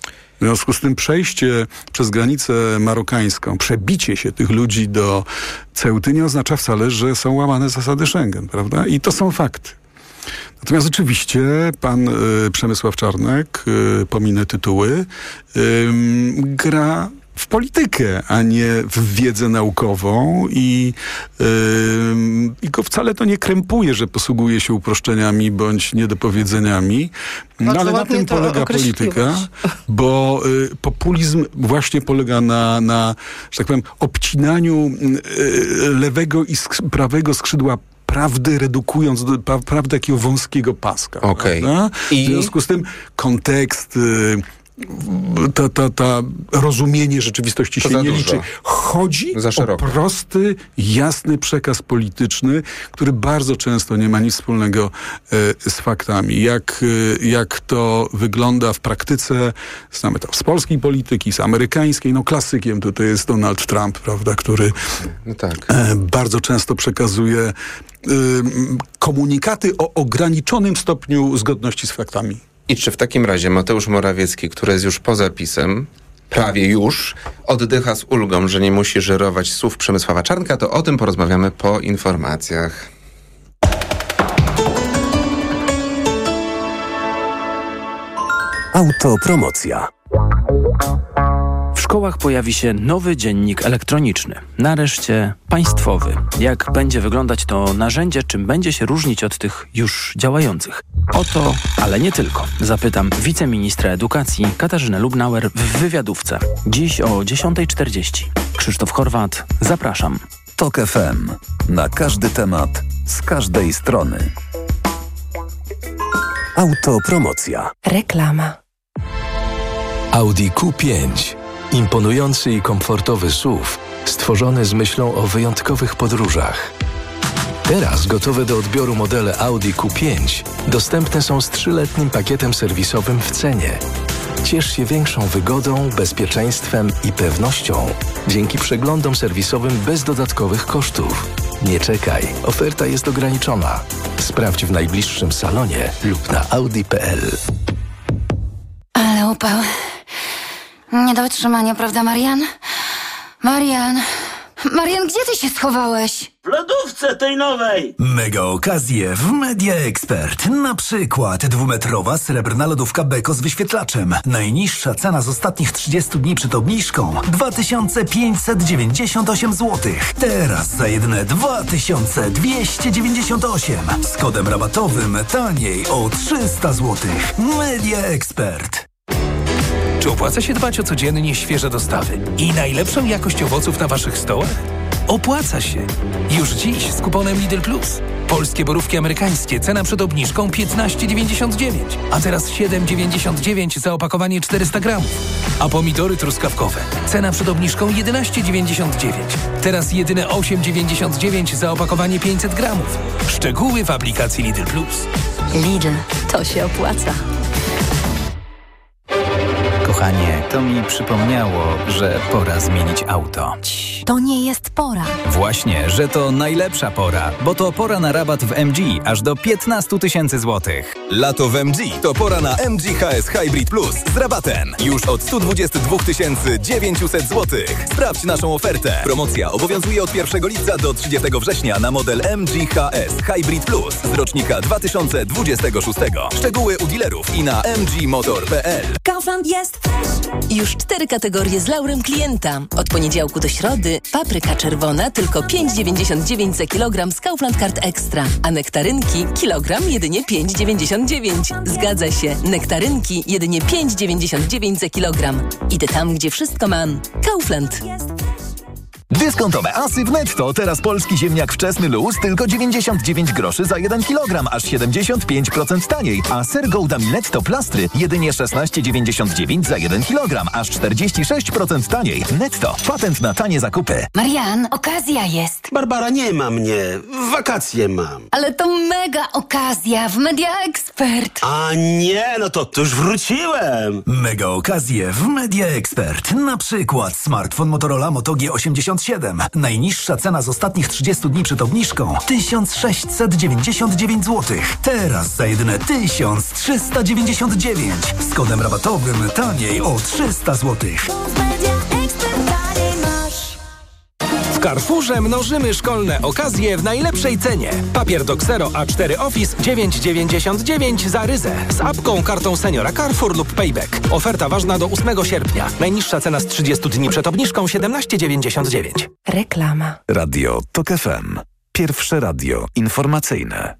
W związku z tym przejście przez granicę marokańską, przebicie się tych ludzi do Ceuty nie oznacza wcale, że są łamane zasady Schengen, prawda? I to są fakty. Natomiast oczywiście pan y, Przemysław Czarnek, y, pominę tytuły, y, gra w politykę, a nie w wiedzę naukową i, yy, i go wcale to nie krępuje, że posługuje się uproszczeniami bądź niedopowiedzeniami. No, ale na tym polega polityka, bo y, populizm właśnie polega na, na, że tak powiem, obcinaniu y, lewego i sk- prawego skrzydła prawdy, redukując do pra- prawdy takiego wąskiego paska. Okay. I... W związku z tym kontekst, y, ta, ta, ta rozumienie rzeczywistości to się nie liczy. Chodzi o prosty, jasny przekaz polityczny, który bardzo często nie ma nic wspólnego e, z faktami. Jak, e, jak to wygląda w praktyce, znamy to z polskiej polityki, z amerykańskiej, no klasykiem tutaj jest Donald Trump, prawda, który no tak. e, bardzo często przekazuje e, komunikaty o ograniczonym stopniu zgodności z faktami. I czy w takim razie Mateusz Morawiecki, który jest już poza PiS-em, prawie już, oddycha z ulgą, że nie musi żerować słów Przemysława Czarnka, to o tym porozmawiamy po informacjach. Autopromocja. W szkołach pojawi się nowy dziennik elektroniczny. Nareszcie państwowy. Jak będzie wyglądać to narzędzie, czym będzie się różnić od tych już działających? O to, ale nie tylko. Zapytam wiceministra edukacji Katarzynę Lubnauer w wywiadówce. Dziś o dziesiąta czterdzieści. Krzysztof Horwat, zapraszam. Tok F M. Na każdy temat, z każdej strony. Autopromocja. Reklama. Audi Q pięć. Imponujący i komfortowy S U V, stworzony z myślą o wyjątkowych podróżach. Teraz gotowe do odbioru modele Audi Q pięć dostępne są z trzyletnim pakietem serwisowym w cenie. Ciesz się większą wygodą, bezpieczeństwem i pewnością dzięki przeglądom serwisowym bez dodatkowych kosztów. Nie czekaj, oferta jest ograniczona. Sprawdź w najbliższym salonie lub na audi kropka p l. Ale upał. Nie do wytrzymania, prawda, Marian? Marian! Marian, gdzie ty się schowałeś? W lodówce tej nowej! Mega okazje w Media Expert. Na przykład dwumetrowa srebrna lodówka Beko z wyświetlaczem. Najniższa cena z ostatnich trzydziestu dni przed obniżką dwa tysiące pięćset dziewięćdziesiąt osiem złotych. Teraz za jedyne dwa tysiące dwieście dziewięćdziesiąt osiem. Z kodem rabatowym taniej o trzysta złotych. Media Expert. Czy opłaca się dbać o codziennie świeże dostawy i najlepszą jakość owoców na waszych stołach? Opłaca się! Już dziś z kuponem Lidl Plus. Polskie borówki amerykańskie, cena przed obniżką piętnaście dziewięćdziesiąt dziewięć, a teraz siedem dziewięćdziesiąt dziewięć za opakowanie czterysta gramów. A pomidory truskawkowe, cena przed obniżką jedenaście dziewięćdziesiąt dziewięć, teraz jedyne osiem dziewięćdziesiąt dziewięć za opakowanie pięćset gramów. Szczegóły w aplikacji Lidl Plus. Lidl, to się opłaca. Kochanie, to mi przypomniało, że pora zmienić auto. To nie jest pora. Właśnie, że to najlepsza pora, bo to pora na rabat w M G aż do piętnaście tysięcy złotych. Lato w M G to pora na M G H S Hybrid Plus z rabatem. Już od sto dwadzieścia dwa tysiące dziewięćset złotych. Sprawdź naszą ofertę. Promocja obowiązuje od pierwszego lipca do trzydziestego września na model M G H S Hybrid Plus z rocznika dwa tysiące dwudziestego szóstego. Szczegóły u dealerów i na m g motor kropka p l. Kaufland jest już cztery kategorie z laurem klienta. Od poniedziałku do środy papryka czerwona tylko pięć dziewięćdziesiąt dziewięć za kilogram z Kaufland Card Extra, a nektarynki kilogram jedynie pięć dziewięćdziesiąt dziewięć. Zgadza się, nektarynki jedynie pięć dziewięćdziesiąt dziewięć za kilogram. Idę tam, gdzie wszystko mam. Kaufland. Dyskontowe asy w Netto. Teraz polski ziemniak wczesny luz tylko dziewięćdziesiąt dziewięć groszy za jeden kilogram, aż siedemdziesiąt pięć procent taniej. A ser Gouda Netto plastry jedynie szesnaście dziewięćdziesiąt dziewięć za jeden kilogram, aż czterdzieści sześć procent taniej. Netto. Patent na tanie zakupy. Marian, okazja jest. Barbara, nie ma mnie. Wakacje mam. Ale to mega okazja w Media Expert. A nie, no to, to już wróciłem. Mega okazje w Media Expert. Na przykład smartfon Motorola Moto G osiemdziesiąt siedem. Najniższa cena z ostatnich trzydziestu dni przed obniżką tysiąc sześćset dziewięćdziesiąt dziewięć złotych. Teraz za jedyne tysiąc trzysta dziewięćdziesiąt dziewięć. Z kodem rabatowym taniej o trzysta złotych. W W Carrefourze mnożymy szkolne okazje w najlepszej cenie. Papier do Xero A cztery Office dziewięć dziewięćdziesiąt dziewięć za ryzę. Z apką, kartą seniora Carrefour lub Payback. Oferta ważna do ósmego sierpnia. Najniższa cena z trzydziestu dni przed obniżką siedemnaście dziewięćdziesiąt dziewięć. Reklama. Radio TOK F M. Pierwsze radio informacyjne.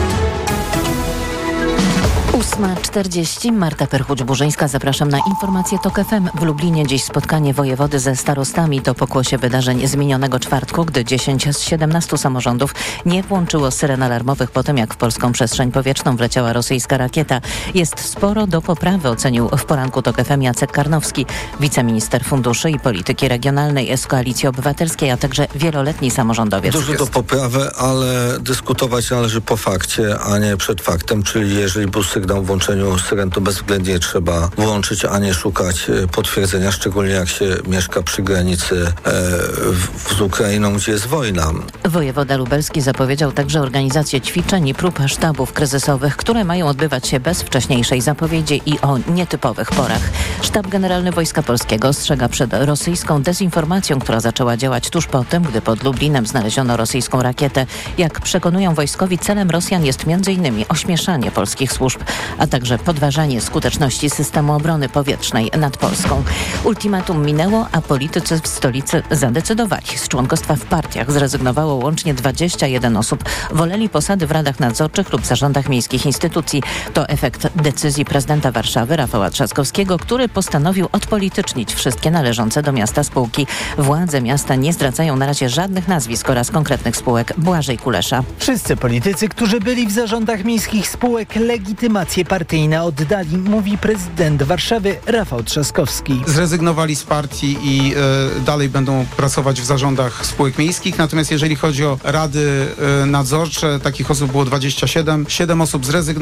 ósma czterdzieści. Marta Perchuć-Burzyńska. Zapraszam na informację TOK F M. W Lublinie dziś spotkanie wojewody ze starostami. To pokłosie wydarzeń z minionego czwartku, gdy dziesięć z siedemnastu samorządów nie włączyło syren alarmowych po tym, jak w polską przestrzeń powietrzną wleciała rosyjska rakieta. Jest sporo do poprawy, ocenił w poranku TOK F M Jacek Karnowski, wiceminister funduszy i polityki regionalnej z Koalicji Obywatelskiej, a także wieloletni samorządowiec. Dużo do poprawy, ale dyskutować należy po fakcie, a nie przed faktem, czyli jeżeli był sygnał o włączeniu syren, to bezwzględnie trzeba włączyć, a nie szukać potwierdzenia, szczególnie jak się mieszka przy granicy e, w, z Ukrainą, gdzie jest wojna. Wojewoda lubelski zapowiedział także organizację ćwiczeń i prób sztabów kryzysowych, które mają odbywać się bez wcześniejszej zapowiedzi i o nietypowych porach. Sztab Generalny Wojska Polskiego ostrzega przed rosyjską dezinformacją, która zaczęła działać tuż po tym, gdy pod Lublinem znaleziono rosyjską rakietę. Jak przekonują wojskowi, celem Rosjan jest między innymi ośmieszanie polskich służb, a także podważanie skuteczności systemu obrony powietrznej nad Polską. Ultimatum minęło, a politycy w stolicy zadecydowali. Z członkostwa w partiach zrezygnowało łącznie dwadzieścia jeden osób. Woleli posady w radach nadzorczych lub zarządach miejskich instytucji. To efekt decyzji prezydenta Warszawy Rafała Trzaskowskiego, który postanowił odpolitycznić wszystkie należące do miasta spółki. Władze miasta nie zdradzają na razie żadnych nazwisk oraz konkretnych spółek. Błażej Kulesza. Wszyscy politycy, którzy byli w zarządach miejskich spółek, legitymacje partyjne oddali, mówi prezydent Warszawy Rafał Trzaskowski. Zrezygnowali z partii i y, dalej będą pracować w zarządach spółek miejskich. Natomiast jeżeli chodzi o rady y, nadzorcze, takich osób było dwadzieścia siedem. siedem osób zrezygnowało.